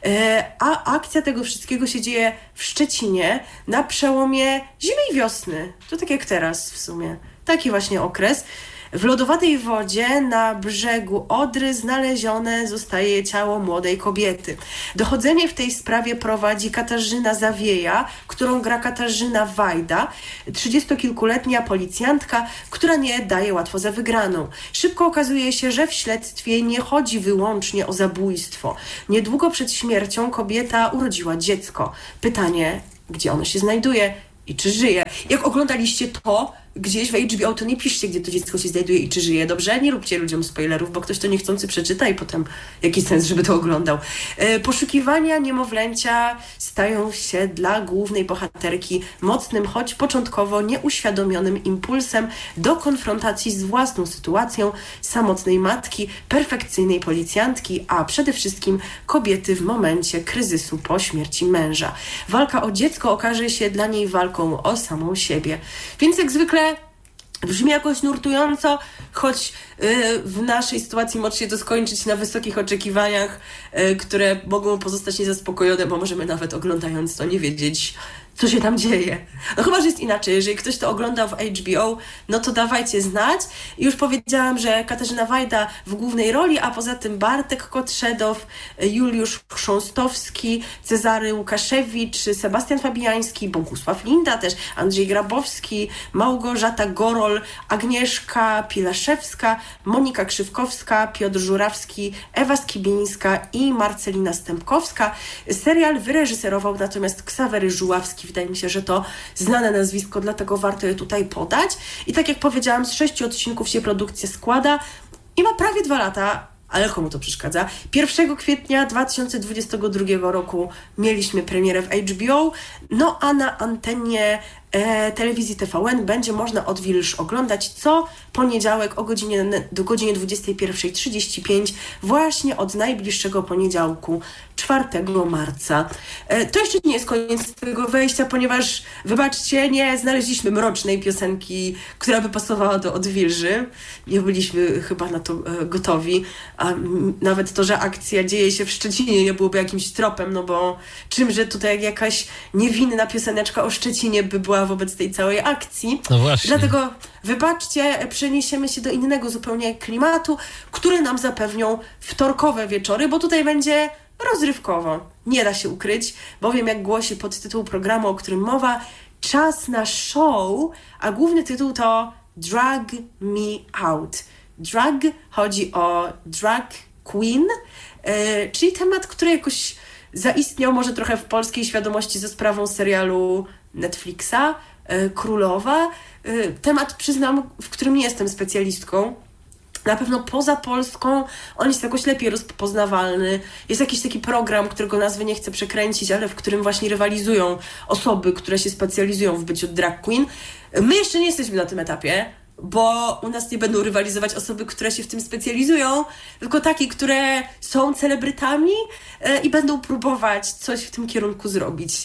A akcja tego wszystkiego się dzieje w Szczecinie na przełomie zimy i wiosny. To tak jak teraz w sumie. Taki właśnie okres. W lodowatej wodzie na brzegu Odry znalezione zostaje ciało młodej kobiety. Dochodzenie w tej sprawie prowadzi Katarzyna Zawieja, którą gra Katarzyna Wajda, trzydziestokilkuletnia policjantka, która nie daje łatwo za wygraną. Szybko okazuje się, że w śledztwie nie chodzi wyłącznie o zabójstwo. Niedługo przed śmiercią kobieta urodziła dziecko. Pytanie, gdzie ono się znajduje i czy żyje? Jak oglądaliście to gdzieś w H B O, to nie piszcie, gdzie to dziecko się znajduje i czy żyje, dobrze? Nie róbcie ludziom spoilerów, bo ktoś to niechcący przeczyta i potem jaki sens, żeby to oglądał. E, poszukiwania niemowlęcia stają się dla głównej bohaterki mocnym, choć początkowo nieuświadomionym impulsem do konfrontacji z własną sytuacją samotnej matki, perfekcyjnej policjantki, a przede wszystkim kobiety w momencie kryzysu po śmierci męża. Walka o dziecko okaże się dla niej walką o samą siebie. Więc jak zwykle brzmi jakoś nurtująco, choć y, w naszej sytuacji może się to skończyć na wysokich oczekiwaniach, y, które mogą pozostać niezaspokojone, bo możemy nawet oglądając to nie wiedzieć, co się tam dzieje. No chyba, że jest inaczej. Jeżeli ktoś to oglądał w H B O, no to dawajcie znać. I już powiedziałam, że Katarzyna Wajda w głównej roli, a poza tym Bartek Kotrzedow, Juliusz Chrząstowski, Cezary Łukaszewicz, Sebastian Fabiański, Bogusław Linda też, Andrzej Grabowski, Małgorzata Gorol, Agnieszka Pilaszewska, Monika Krzywkowska, Piotr Żurawski, Ewa Skibińska i Marcelina Stępkowska. Serial wyreżyserował natomiast Ksawery Żuławski. Wydaje mi się, że to znane nazwisko, dlatego warto je tutaj podać. I tak jak powiedziałam, z sześciu odcinków się produkcja składa i ma prawie dwa lata, ale komu to przeszkadza? pierwszego kwietnia dwa tysiące dwudziestego drugiego roku mieliśmy premierę w H B O, no a na antenie e, telewizji T V N będzie można Odwilż oglądać co poniedziałek o godzinie, do godziny dwudziestej pierwszej trzydzieści pięć, właśnie od najbliższego poniedziałku, czwartego marca. E, to jeszcze nie jest koniec tego wejścia, ponieważ, wybaczcie, nie znaleźliśmy mrocznej piosenki, która by pasowała do Odwilży. Nie byliśmy chyba na to e, gotowi, a m, nawet to, że akcja dzieje się w Szczecinie, nie byłoby jakimś tropem, no bo czymże tutaj jakaś niewinna pioseneczka o Szczecinie by była wobec tej całej akcji. No właśnie. Dlatego wybaczcie, przeniesiemy się do innego zupełnie klimatu, który nam zapewnią wtorkowe wieczory, bo tutaj będzie rozrywkowo. Nie da się ukryć, bowiem jak głosi podtytuł programu, o którym mowa, czas na show, a główny tytuł to Drag Me Out. Drag chodzi o drag queen, yy, czyli temat, który jakoś zaistniał może trochę w polskiej świadomości ze sprawą serialu Netflixa, yy, Królowa. Yy, temat, przyznam, w którym nie jestem specjalistką. Na pewno poza Polską on jest jakoś lepiej rozpoznawalny. Jest jakiś taki program, którego nazwy nie chcę przekręcić, ale w którym właśnie rywalizują osoby, które się specjalizują w byciu drag queen. My jeszcze nie jesteśmy na tym etapie, bo u nas nie będą rywalizować osoby, które się w tym specjalizują, tylko takie, które są celebrytami e, i będą próbować coś w tym kierunku zrobić.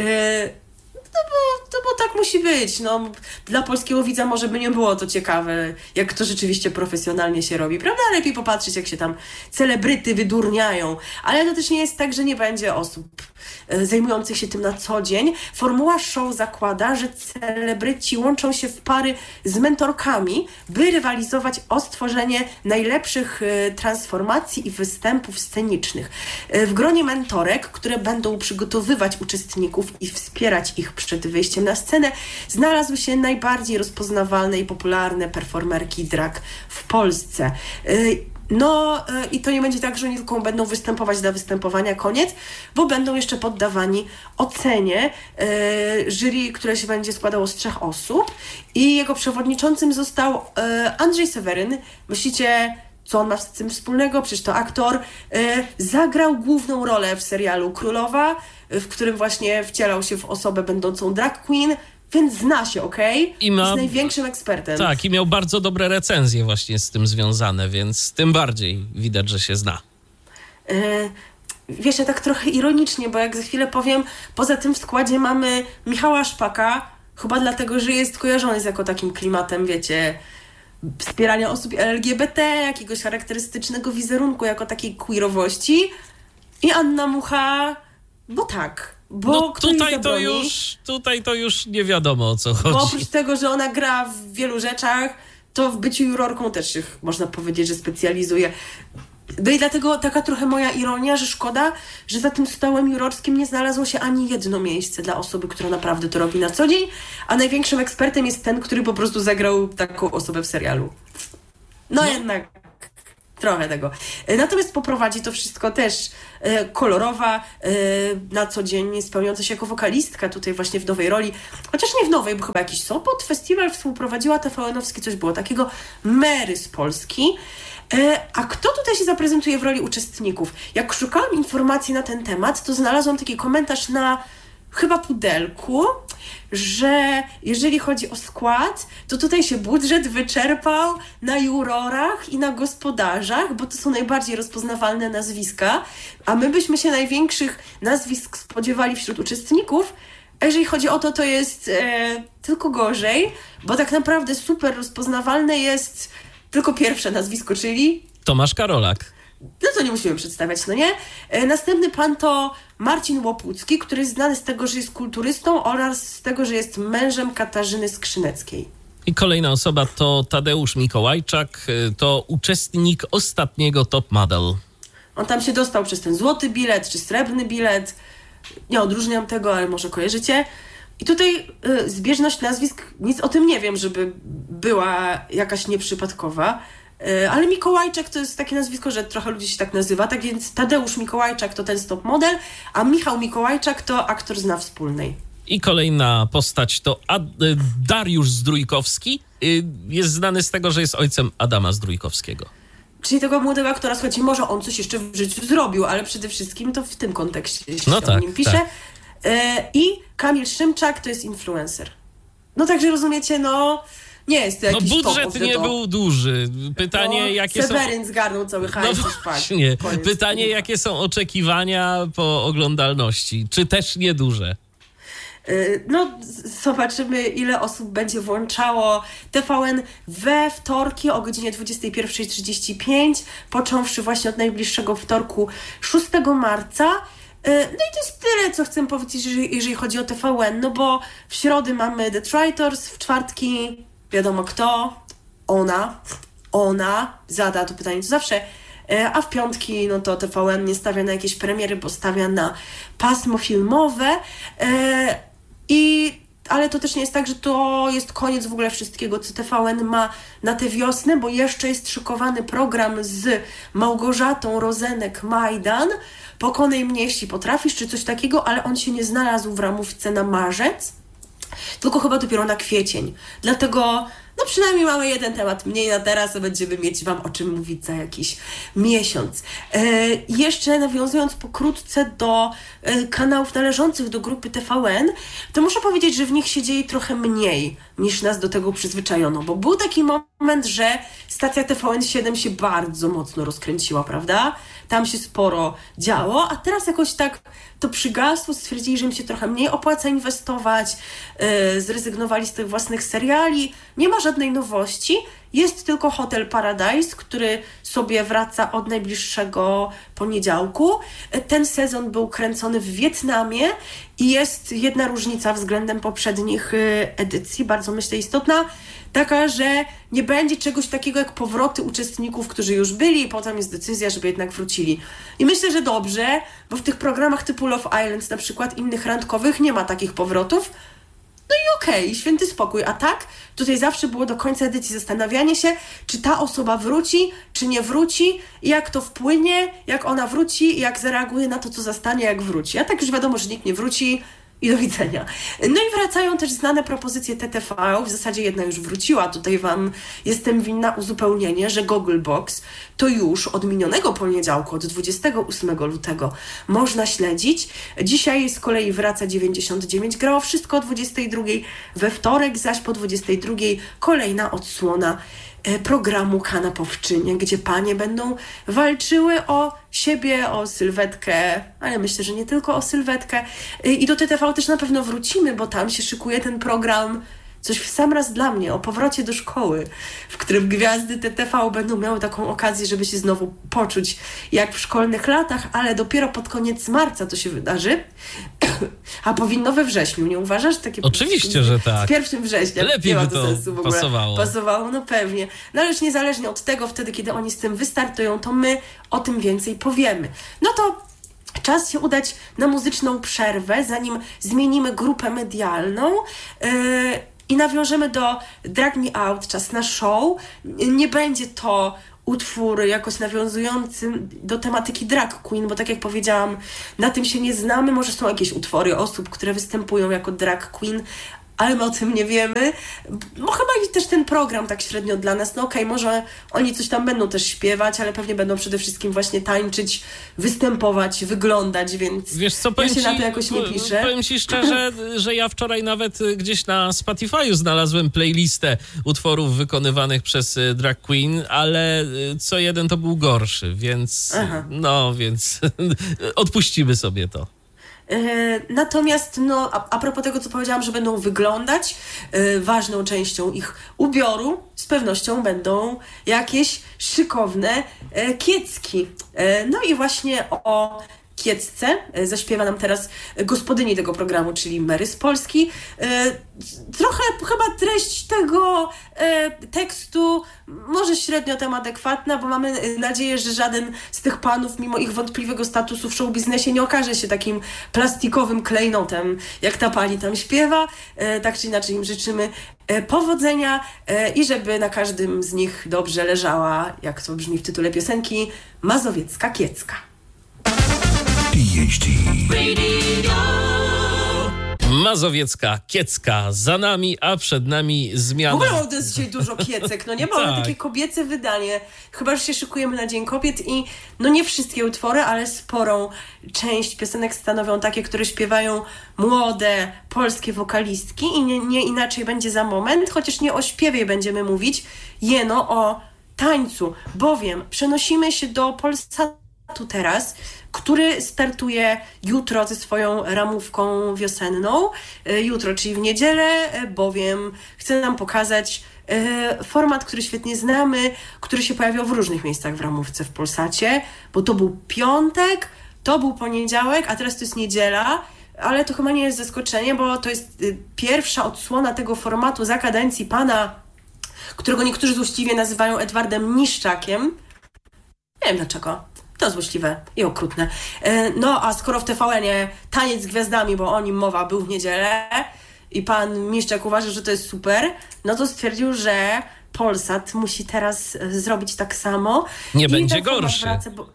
E, No bo, no bo tak musi być. No, dla polskiego widza może by nie było to ciekawe, jak to rzeczywiście profesjonalnie się robi, prawda? Lepiej popatrzeć, jak się tam celebryty wydurniają. Ale to też nie jest tak, że nie będzie osób e, zajmujących się tym na co dzień. Formuła show zakłada, że celebryci łączą się w pary z mentorkami, by rywalizować o stworzenie najlepszych e, transformacji i występów scenicznych. E, w gronie mentorek, które będą przygotowywać uczestników i wspierać ich przed wyjściem na scenę, znalazły się najbardziej rozpoznawalne i popularne performerki drag w Polsce. No i to nie będzie tak, że oni tylko będą występować dla występowania, koniec, bo będą jeszcze poddawani ocenie jury, które się będzie składało z trzech osób i jego przewodniczącym został Andrzej Seweryn. Myślicie, co on ma z tym wspólnego? Przecież to aktor. Yy, zagrał główną rolę w serialu Królowa, yy, w którym właśnie wcielał się w osobę będącą drag queen, więc zna się, okej? Okay? Ma... Jest największym ekspertem. Tak, i miał bardzo dobre recenzje właśnie z tym związane, więc tym bardziej widać, że się zna. Yy, wiesz, ja tak trochę ironicznie, bo jak za chwilę powiem, poza tym w składzie mamy Michała Szpaka, chyba dlatego, że jest kojarzony z jako takim klimatem, wiecie, wspierania osób L G B T, jakiegoś charakterystycznego wizerunku jako takiej queerowości. I Anna Mucha, bo tak. Bo no tutaj to, już, tutaj to już nie wiadomo, o co chodzi. Bo oprócz tego, że ona gra w wielu rzeczach, to w byciu jurorką też się, można powiedzieć, że specjalizuje. No i dlatego taka trochę moja ironia, że szkoda, że za tym stołem jurorskim nie znalazło się ani jedno miejsce dla osoby, która naprawdę to robi na co dzień, a największym ekspertem jest ten, który po prostu zagrał taką osobę w serialu. No, no. jednak trochę tego. Natomiast poprowadzi to wszystko też e, kolorowa, e, na co dzień spełniająca się jako wokalistka tutaj właśnie w nowej roli. Chociaż nie w nowej, bo chyba jakiś Sopot Festiwal współprowadziła T V N-owski, coś było takiego. Mary z Polski. E, a kto tutaj się zaprezentuje w roli uczestników? Jak szukałam informacji na ten temat, to znalazłam taki komentarz na chyba Pudelku, że jeżeli chodzi o skład, to tutaj się budżet wyczerpał na jurorach i na gospodarzach, bo to są najbardziej rozpoznawalne nazwiska, a my byśmy się największych nazwisk spodziewali wśród uczestników, a jeżeli chodzi o to, to jest e, tylko gorzej, bo tak naprawdę super rozpoznawalne jest tylko pierwsze nazwisko, czyli Tomasz Karolak. No to nie musimy przedstawiać, no nie? E, następny pan to Marcin Łopucki, który jest znany z tego, że jest kulturystą oraz z tego, że jest mężem Katarzyny Skrzyneckiej. I kolejna osoba to Tadeusz Mikołajczak, to uczestnik ostatniego Top Model. On tam się dostał przez ten złoty bilet czy srebrny bilet. Nie odróżniam tego, ale może kojarzycie. I tutaj y, zbieżność nazwisk, nic o tym nie wiem, żeby była jakaś nieprzypadkowa. Ale Mikołajczak to jest takie nazwisko, że trochę ludzi się tak nazywa, tak więc Tadeusz Mikołajczak to ten stop model, a Michał Mikołajczak to aktor z Na Wspólnej. I kolejna postać to Ad- Dariusz Zdrójkowski. Jest znany z tego, że jest ojcem Adama Zdrójkowskiego. Czyli tego młodego aktora, słuchajcie, może on coś jeszcze w życiu zrobił, ale przede wszystkim to w tym kontekście się no o tak, nim pisze. Tak. I Kamil Szymczak to jest influencer. No także rozumiecie, no... Nie jest to jakiś No budżet nie był duży. Pytanie, no, jakie Seweryn są... Seweryn zgarnął cały hajs. No właśnie. Pytanie, jakie są oczekiwania po oglądalności? Czy też nieduże? No, zobaczymy, ile osób będzie włączało T V N we wtorki o godzinie dwudziestej pierwszej trzydzieści pięć, począwszy właśnie od najbliższego wtorku szóstego marca. No i to jest tyle, co chcę powiedzieć, jeżeli, jeżeli chodzi o T V N, no bo w środy mamy Detroiters, w czwartki wiadomo kto, ona, ona zada to pytanie, to zawsze, a w piątki no to T V N nie stawia na jakieś premiery, bo stawia na pasmo filmowe, i ale to też nie jest tak, że to jest koniec w ogóle wszystkiego, co T V N ma na tę wiosnę, bo jeszcze jest szykowany program z Małgorzatą Rozenek-Majdan, Pokonaj mnie, jeśli potrafisz, czy coś takiego, ale on się nie znalazł w ramówce na marzec, tylko chyba dopiero na kwiecień. Dlatego no przynajmniej mamy jeden temat mniej na teraz, a będziemy mieć wam o czym mówić za jakiś miesiąc. E, jeszcze nawiązując pokrótce do e, kanałów należących do grupy T V N, to muszę powiedzieć, że w nich się dzieje trochę mniej niż nas do tego przyzwyczajono, bo był taki moment, że stacja T V N siedem się bardzo mocno rozkręciła, prawda? Tam się sporo działo, a teraz jakoś tak to przygasło, stwierdzili, że im się trochę mniej opłaca inwestować, yy, zrezygnowali z tych własnych seriali, nie ma żadnej nowości, jest tylko Hotel Paradise, który sobie wraca od najbliższego poniedziałku. Ten sezon był kręcony w Wietnamie i jest jedna różnica względem poprzednich yy, edycji, bardzo myślę istotna, taka, że nie będzie czegoś takiego jak powroty uczestników, którzy już byli i potem jest decyzja, żeby jednak wrócili. I myślę, że dobrze, bo w tych programach typu Love Island, na przykład innych randkowych, nie ma takich powrotów. No i okej, okay, święty spokój. A tak, tutaj zawsze było do końca edycji zastanawianie się, czy ta osoba wróci, czy nie wróci, jak to wpłynie, jak ona wróci, jak zareaguje na to, co zastanie, jak wróci. A tak już wiadomo, że nikt nie wróci i do widzenia. No i wracają też znane propozycje T T V, w zasadzie jedna już wróciła, tutaj wam jestem winna uzupełnienie, że Gogglebox to już od minionego poniedziałku, od dwudziestego ósmego lutego można śledzić. Dzisiaj z kolei wraca dziewięćdziesiąt dziewięć, grało wszystko o dwudziestej drugiej, we wtorek zaś po dwudziestej drugiej kolejna odsłona programu Kanapowczynie, gdzie panie będą walczyły o siebie, o sylwetkę, ale myślę, że nie tylko o sylwetkę. I do T T V też na pewno wrócimy, bo tam się szykuje ten program coś w sam raz dla mnie, o powrocie do szkoły, w którym gwiazdy T T V będą miały taką okazję, żeby się znowu poczuć jak w szkolnych latach, ale dopiero pod koniec marca to się wydarzy. A powinno we wrześniu, nie uważasz? Takie Oczywiście, z, że tak. Z pierwszym września. Lepiej nie ma by to sensu w ogóle. pasowało. Pasowało, no pewnie. No ale już niezależnie od tego, wtedy, kiedy oni z tym wystartują, to my o tym więcej powiemy. No to czas się udać na muzyczną przerwę, zanim zmienimy grupę medialną. Yy, I nawiążemy do Drag Me Out, czas na show. Nie będzie to utwór jakoś nawiązujący do tematyki drag queen, bo tak jak powiedziałam, na tym się nie znamy. Może są jakieś utwory osób, które występują jako drag queen, ale my o tym nie wiemy. No chyba i też ten program tak średnio dla nas. No okej, okay, może oni coś tam będą też śpiewać, ale pewnie będą przede wszystkim właśnie tańczyć, występować, wyglądać, więc wiesz co, ja się ci, na to jakoś nie piszę. Powiem ci szczerze, że ja wczoraj nawet gdzieś na Spotify'u znalazłem playlistę utworów wykonywanych przez drag queen, ale co jeden to był gorszy, więc Aha. no, więc odpuścimy sobie to. Natomiast no, a, a propos tego, co powiedziałam, że będą wyglądać, yy, ważną częścią ich ubioru z pewnością będą jakieś szykowne yy, kiecki. Yy, no i właśnie o kiecce yy, zaśpiewa nam teraz gospodyni tego programu, czyli Mary z Polski. Yy, trochę chyba treść tego yy, tekstu może średnio tam adekwatna, bo mamy nadzieję, że żaden z tych panów, mimo ich wątpliwego statusu w showbiznesie, nie okaże się takim plastikowym klejnotem, jak ta pani tam śpiewa. E, tak czy inaczej im życzymy e, powodzenia e, i żeby na każdym z nich dobrze leżała, jak to brzmi w tytule piosenki, mazowiecka kiecka. Mazowiecka kiecka za nami, a przed nami zmiana. W ogóle to jest dzisiaj dużo kiecek, no nie? Mamy tak. takie kobiece wydanie. Chyba, że się szykujemy na Dzień Kobiet i no nie wszystkie utwory, ale sporą część piosenek stanowią takie, które śpiewają młode polskie wokalistki i nie, nie inaczej będzie za moment, chociaż nie o śpiewie będziemy mówić, jeno o tańcu, bowiem przenosimy się do Polsatu teraz, który startuje jutro ze swoją ramówką wiosenną. Jutro, czyli w niedzielę, bowiem chce nam pokazać format, który świetnie znamy, który się pojawiał w różnych miejscach w ramówce w Polsacie, bo to był piątek, to był poniedziałek, a teraz to jest niedziela, ale to chyba nie jest zaskoczenie, bo to jest pierwsza odsłona tego formatu za kadencji pana, którego niektórzy złośliwie nazywają Edwardem Niszczakiem. Nie wiem dlaczego. To złośliwe i okrutne. No a skoro w T V N-ie Taniec z Gwiazdami, bo o nim mowa, był w niedzielę i pan Miszczak uważa, że to jest super, no to stwierdził, że Polsat musi teraz zrobić tak samo. Nie I będzie gorszy. Wraca, bo...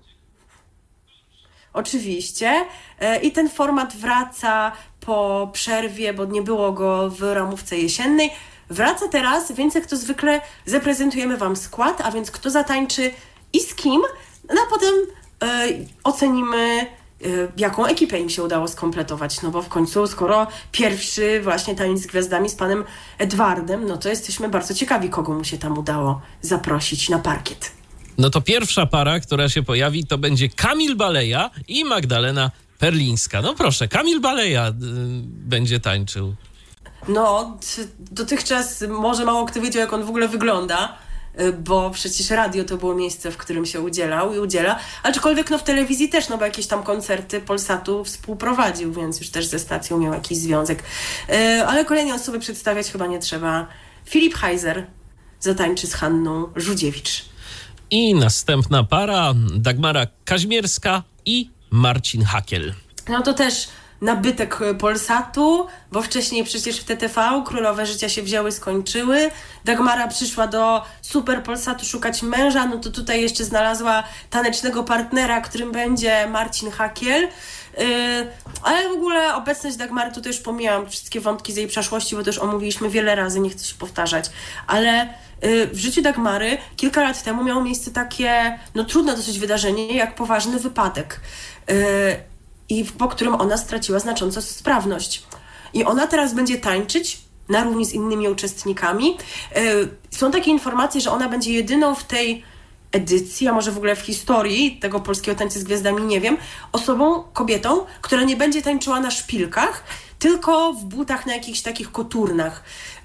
Oczywiście. I ten format wraca po przerwie, bo nie było go w ramówce jesiennej. Wraca teraz, więc jak to zwykle zaprezentujemy wam skład, a więc kto zatańczy i z kim. No a potem y, ocenimy, y, jaką ekipę im się udało skompletować, no bo w końcu, skoro pierwszy właśnie Taniec z Gwiazdami z panem Edwardem, no to jesteśmy bardzo ciekawi, kogo mu się tam udało zaprosić na parkiet. No to pierwsza para, która się pojawi, to będzie Kamil Baleja i Magdalena Perlińska. No proszę, Kamil Baleja y, będzie tańczył. No, dotychczas może mało kto wiedział, jak on w ogóle wygląda, bo przecież radio to było miejsce, w którym się udzielał i udziela, aczkolwiek no w telewizji też, no bo jakieś tam koncerty Polsatu współprowadził, więc już też ze stacją miał jakiś związek. Ale kolejnej osoby przedstawiać chyba nie trzeba. Filip Heiser zatańczy z Hanną Żudziewicz. I następna para, Dagmara Kaźmierska i Marcin Hakiel. No to też nabytek Polsatu, bo wcześniej przecież w T T V Królowe Życia się wzięły, skończyły. Dagmara przyszła do Super Polsatu szukać męża, no to tutaj jeszcze znalazła tanecznego partnera, którym będzie Marcin Hakiel. Yy, ale w ogóle obecność Dagmary, tutaj już pomijałam wszystkie wątki z jej przeszłości, bo też omówiliśmy wiele razy, nie chcę się powtarzać, ale yy, w życiu Dagmary kilka lat temu miało miejsce takie, no trudne dosyć wydarzenie, jak poważny wypadek. Yy, i po którym ona straciła znacząco sprawność. I ona teraz będzie tańczyć na równi z innymi uczestnikami. Są takie informacje, że ona będzie jedyną w tej edycji, a może w ogóle w historii tego polskiego Tańca z Gwiazdami, nie wiem, osobą, kobietą, która nie będzie tańczyła na szpilkach, tylko w butach na jakichś takich koturnach.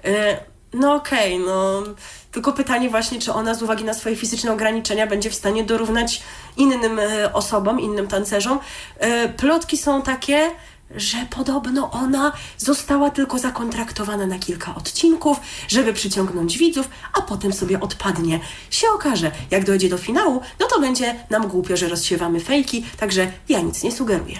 No okej, okay, no tylko pytanie właśnie, czy ona z uwagi na swoje fizyczne ograniczenia będzie w stanie dorównać innym osobom, innym tancerzom. Plotki są takie, że podobno ona została tylko zakontraktowana na kilka odcinków, żeby przyciągnąć widzów, a potem sobie odpadnie. Się okaże, jak dojdzie do finału, no to będzie nam głupio, że rozsiewamy fejki, także ja nic nie sugeruję.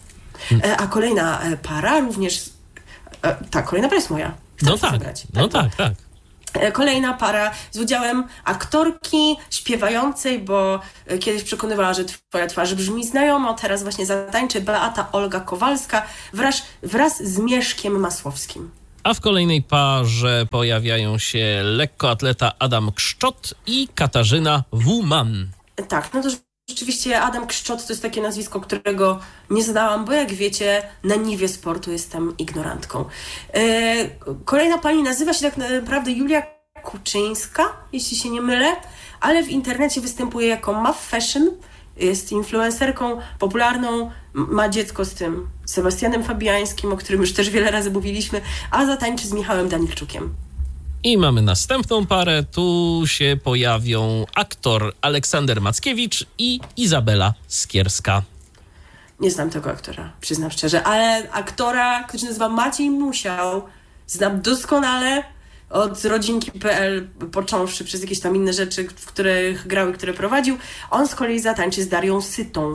E, a kolejna para również... E, tak, kolejna para jest moja. Chcę no tak, zabrać. no tak, tak. Kolejna para z udziałem aktorki śpiewającej, bo kiedyś przekonywała, że twoja twarz brzmi znajomo, teraz właśnie zatańczy Beata Olga Kowalska wraz, wraz z Mieszkiem Masłowskim. A w kolejnej parze pojawiają się lekkoatleta Adam Kszczot i Katarzyna Wuman. Tak, no to rzeczywiście Adam Kszczot to jest takie nazwisko, którego nie znałam, bo jak wiecie, na niwie sportu jestem ignorantką. Yy, kolejna pani nazywa się tak naprawdę Julia Kuczyńska, jeśli się nie mylę, ale w internecie występuje jako Muff Fashion, jest influencerką popularną, ma dziecko z tym Sebastianem Fabiańskim, o którym już też wiele razy mówiliśmy, a zatańczy z Michałem Danilczukiem. I mamy następną parę. Tu się pojawią aktor Aleksander Mackiewicz i Izabela Skierska. Nie znam tego aktora, przyznam szczerze, ale aktora, który się nazywa Maciej Musiał, znam doskonale od rodzinki kropka pe el, począwszy przez jakieś tam inne rzeczy, w których grał i które prowadził. On z kolei zatańczy z Darią Sytą.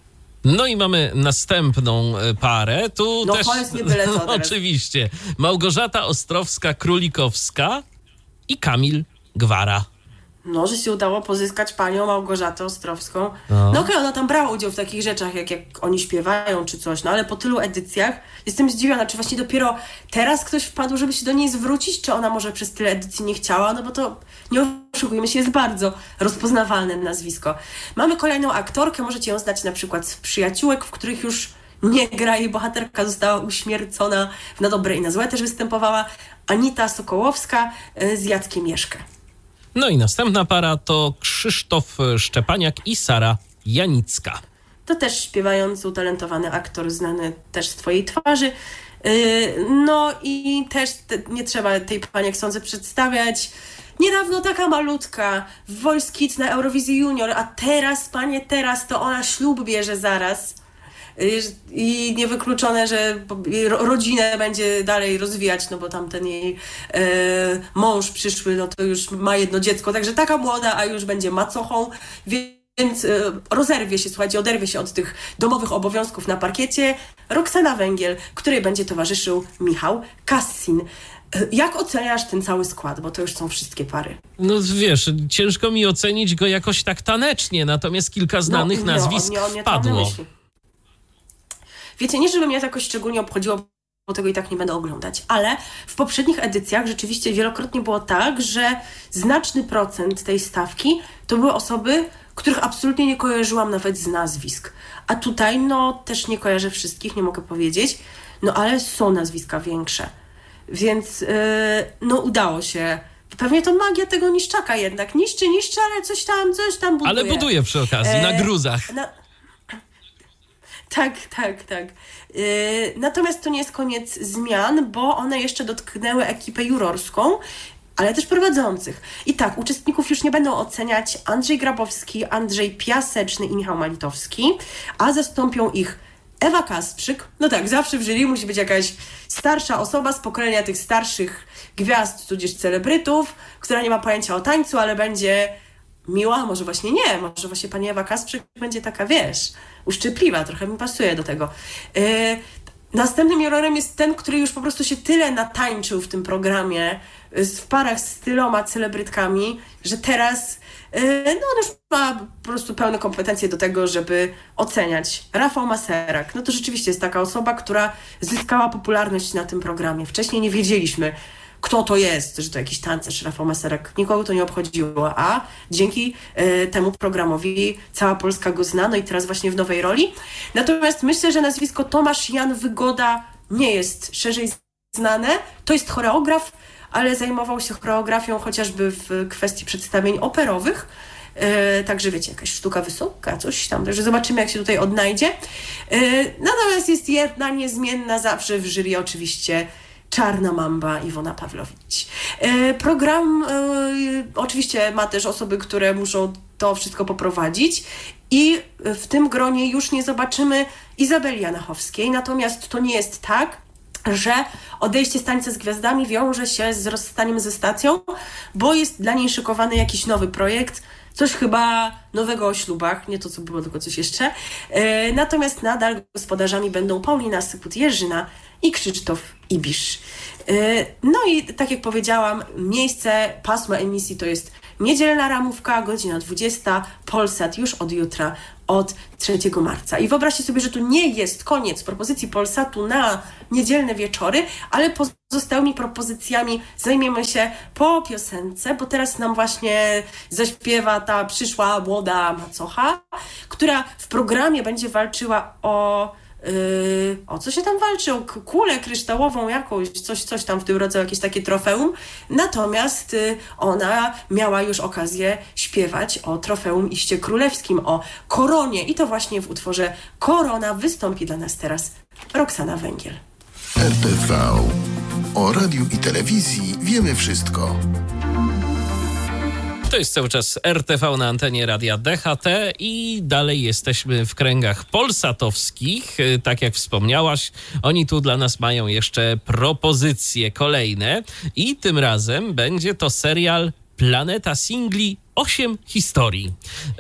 No i mamy następną parę. Tu no też, to jest nie byle co teraz. Oczywiście. Małgorzata Ostrowska-Królikowska i Kamil Gwara. No, że się udało pozyskać panią Małgorzatę Ostrowską. No, no okej, okay, ona tam brała udział w takich rzeczach, jak, jak oni śpiewają czy coś, no ale po tylu edycjach jestem zdziwiona, czy właśnie dopiero teraz ktoś wpadł, żeby się do niej zwrócić, czy ona może przez tyle edycji nie chciała, no bo to, nie oszukujmy się, jest bardzo rozpoznawalne nazwisko. Mamy kolejną aktorkę, możecie ją znać na przykład z Przyjaciółek, w których już nie gra, jej bohaterka została uśmiercona, na dobre i na złe też występowała, Anita Sokołowska z Jackiem Jeszkę. No i następna para to Krzysztof Szczepaniak i Sara Janicka. To też śpiewający, utalentowany aktor, znany też z twojej twarzy. No i też nie trzeba tej pani, jak sądzę, przedstawiać. Niedawno taka malutka w Voice Kids na Eurowizji Junior, a teraz, panie, teraz to ona ślub bierze zaraz. I niewykluczone, że rodzinę będzie dalej rozwijać, no bo tamten jej e, mąż przyszły, no to już ma jedno dziecko, także taka młoda, a już będzie macochą, więc e, rozerwie się, słuchajcie, oderwie się od tych domowych obowiązków na parkiecie Roxana Węgiel, której będzie towarzyszył Michał Kassin. Jak oceniasz ten cały skład? Bo to już są wszystkie pary. No wiesz, ciężko mi ocenić go jakoś tak tanecznie, natomiast kilka znanych no, nazwisk nie, on, nie, wpadło. Wiecie, nie żeby mnie to jakoś szczególnie obchodziło, bo tego i tak nie będę oglądać, ale w poprzednich edycjach rzeczywiście wielokrotnie było tak, że znaczny procent tej stawki to były osoby, których absolutnie nie kojarzyłam nawet z nazwisk. A tutaj, no, też nie kojarzę wszystkich, nie mogę powiedzieć, no ale są nazwiska większe. Więc, yy, no, udało się. Pewnie to magia tego niszczaka jednak. Niszczy, niszczy, ale coś tam, coś tam buduje. Ale buduje przy okazji, e, na gruzach. Na... Tak, tak, tak. Yy, natomiast to nie jest koniec zmian, bo one jeszcze dotknęły ekipę jurorską, ale też prowadzących. I tak, uczestników już nie będą oceniać Andrzej Grabowski, Andrzej Piaseczny i Michał Malitowski, a zastąpią ich Ewa Kasprzyk. No tak, zawsze w jury musi być jakaś starsza osoba z pokolenia tych starszych gwiazd, tudzież celebrytów, która nie ma pojęcia o tańcu, ale będzie miła, może właśnie nie, może właśnie pani Ewa Kasprzyk będzie taka, wiesz, uszczypliwa, trochę mi pasuje do tego. Yy, następnym jurorem jest ten, który już po prostu się tyle natańczył w tym programie, yy, w parach z tyloma celebrytkami, że teraz yy, no on już ma po prostu pełne kompetencje do tego, żeby oceniać. Rafał Maserak, no to rzeczywiście jest taka osoba, która zyskała popularność na tym programie. Wcześniej nie wiedzieliśmy, kto to jest, że to jakiś tancerz, Rafał Maserak. Nikogo to nie obchodziło, a dzięki y, temu programowi cała Polska go zna, no i teraz właśnie w nowej roli. Natomiast myślę, że nazwisko Tomasz Jan Wygoda nie jest szerzej znane. To jest choreograf, ale zajmował się choreografią chociażby w kwestii przedstawień operowych. Yy, także wiecie, jakaś sztuka wysoka, coś tam. Także zobaczymy, jak się tutaj odnajdzie. Yy, natomiast jest jedna niezmienna zawsze w jury, oczywiście Czarna Mamba, Iwona Pawłowicz. Yy, program yy, oczywiście ma też osoby, które muszą to wszystko poprowadzić i w tym gronie już nie zobaczymy Izabeli Janachowskiej, natomiast to nie jest tak, że odejście z Tańca z Gwiazdami wiąże się z rozstaniem ze stacją, bo jest dla niej szykowany jakiś nowy projekt, coś chyba nowego o ślubach, nie to co było, tylko coś jeszcze. Yy, natomiast nadal gospodarzami będą Paulina Syput-Jerzyna i Krzysztof Ibisz. Yy, no i tak jak powiedziałam, miejsce, pasmo emisji to jest niedzielna ramówka, godzina dwudziesta, Polsat już od jutra, od trzeciego marca. I wyobraźcie sobie, że tu nie jest koniec propozycji Polsatu na niedzielne wieczory, ale pozostałymi propozycjami zajmiemy się po piosence, bo teraz nam właśnie zaśpiewa ta przyszła młoda macocha, która w programie będzie walczyła o Yy, o co się tam walczy? O kulę kryształową jakąś, coś, coś tam w tym rodzaju, jakieś takie trofeum. Natomiast yy, ona miała już okazję śpiewać o trofeum iście królewskim, o koronie i to właśnie w utworze Korona wystąpi dla nas teraz Roxana Węgiel. R T V. O radiu i telewizji wiemy wszystko. To jest cały czas R T V na antenie Radia D H T i dalej jesteśmy w kręgach polsatowskich. Tak jak wspomniałaś, oni tu dla nas mają jeszcze propozycje kolejne i tym razem będzie to serial Planeta Singli osiem historii.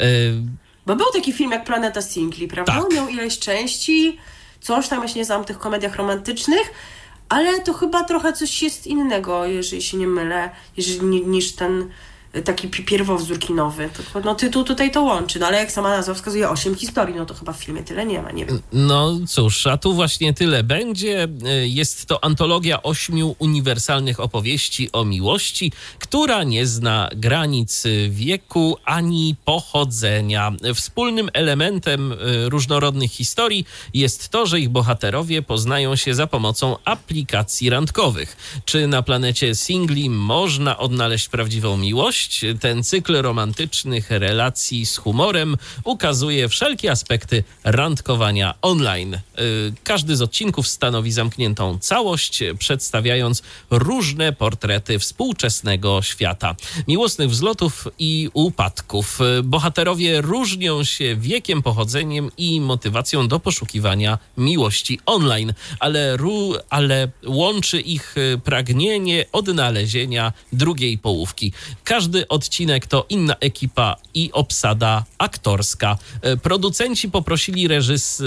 Bo był taki film jak Planeta Singli, prawda? Tak. On miał ileś części, coś tam, ja się nie znam w tych komediach romantycznych, ale to chyba trochę coś jest innego, jeżeli się nie mylę, jeżeli, niż ten taki pierwowzór kinowy. To, no tytuł tutaj to łączy, no ale jak sama nazwa wskazuje osiem historii, no to chyba w filmie tyle nie ma, nie wiem. No cóż, a tu właśnie tyle będzie. Jest to antologia ośmiu uniwersalnych opowieści o miłości, która nie zna granic wieku ani pochodzenia. Wspólnym elementem różnorodnych historii jest to, że ich bohaterowie poznają się za pomocą aplikacji randkowych. Czy na planecie Singli można odnaleźć prawdziwą miłość? Ten cykl romantycznych relacji z humorem ukazuje wszelkie aspekty randkowania online. Każdy z odcinków stanowi zamkniętą całość, przedstawiając różne portrety współczesnego świata. Miłosnych wzlotów i upadków. Bohaterowie różnią się wiekiem, pochodzeniem i motywacją do poszukiwania miłości online, ale, ru, ale łączy ich pragnienie odnalezienia drugiej połówki. Każdy odcinek to inna ekipa i obsada aktorska. Producenci poprosili reżys-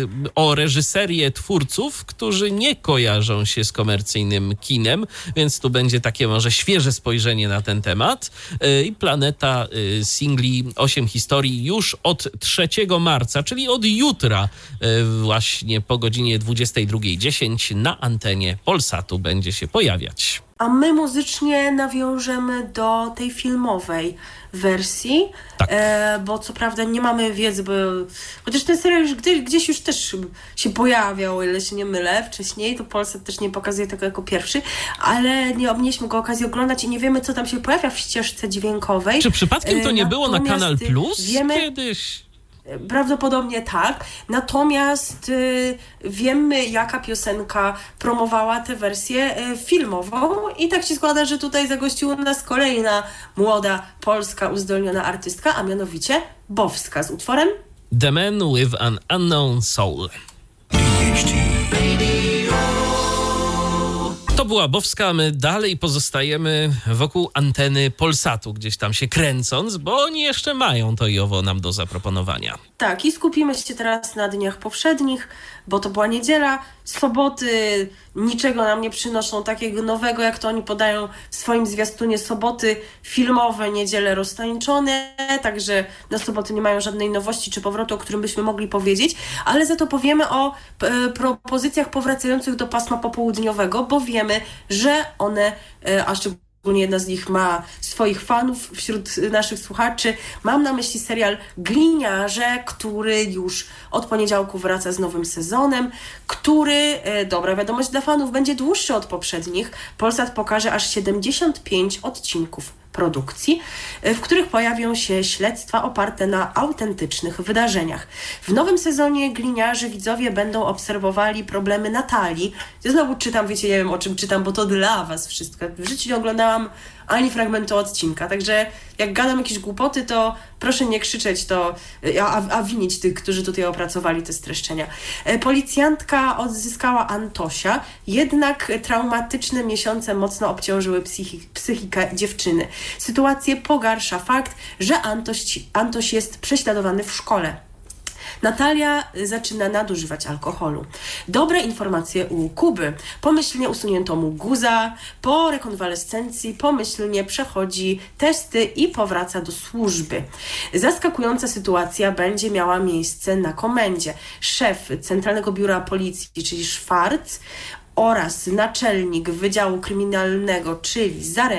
o reżyserię twórców, którzy nie kojarzą się z komercyjnym kinem, więc tu będzie takie może świeże spojrzenie na ten temat. I Planeta Singli osiem historii już od trzeciego marca, czyli od jutra właśnie po godzinie dwudziestej drugiej dziesięć na antenie Polsatu będzie się pojawiać. A my muzycznie nawiążemy do tej filmowej wersji, tak. e, bo co prawda nie mamy wiedzy, bo chociaż ten serial już gdzieś, gdzieś już też się pojawiał, o ile się nie mylę, wcześniej, to Polsat też nie pokazuje tego jako pierwszy, ale nie mieliśmy go okazji oglądać i nie wiemy, co tam się pojawia w ścieżce dźwiękowej. Czy przypadkiem to nie e, było na Kanal Plus wiemy, kiedyś? Prawdopodobnie tak, natomiast y, wiemy, jaka piosenka promowała tę wersję y, filmową i tak się składa, że tutaj zagościła nas kolejna młoda, polska, uzdolniona artystka, a mianowicie Bowska z utworem The Man with an Unknown Soul. To była Bowska, my dalej pozostajemy wokół anteny Polsatu, gdzieś tam się kręcąc, bo oni jeszcze mają to i owo nam do zaproponowania. Tak, i skupimy się teraz na dniach powszednich, bo to była niedziela, soboty niczego nam nie przynoszą takiego nowego, jak to oni podają w swoim zwiastunie, soboty filmowe, niedziele roztańczone, także na soboty nie mają żadnej nowości czy powrotu, o którym byśmy mogli powiedzieć, ale za to powiemy o e, propozycjach powracających do pasma popołudniowego, bo wiemy, że one, e, a szczególnie jedna z nich ma swoich fanów wśród naszych słuchaczy. Mam na myśli serial Gliniarze, który już od poniedziałku wraca z nowym sezonem, który, dobra wiadomość dla fanów, będzie dłuższy od poprzednich. Polsat pokaże aż siedemdziesiąt pięć odcinków produkcji, w których pojawią się śledztwa oparte na autentycznych wydarzeniach. W nowym sezonie gliniarze widzowie będą obserwowali problemy Natalii. Ja znowu czytam, wiecie, nie wiem o czym czytam, bo to dla was wszystko. W życiu nie oglądałam ani fragmentu odcinka, także jak gadam jakieś głupoty, to proszę nie krzyczeć, to, a, a winić tych, którzy tutaj opracowali te streszczenia. Policjantka odzyskała Antosia, jednak traumatyczne miesiące mocno obciążyły psychi- psychikę dziewczyny. Sytuację pogarsza fakt, że Antoś, Antoś jest prześladowany w szkole. Natalia zaczyna nadużywać alkoholu. Dobre informacje u Kuby. Pomyślnie usunięto mu guza, po rekonwalescencji pomyślnie przechodzi testy i powraca do służby. Zaskakująca sytuacja będzie miała miejsce na komendzie. Szef Centralnego Biura Policji, czyli Szwarc, oraz naczelnik Wydziału Kryminalnego, czyli Zaremba,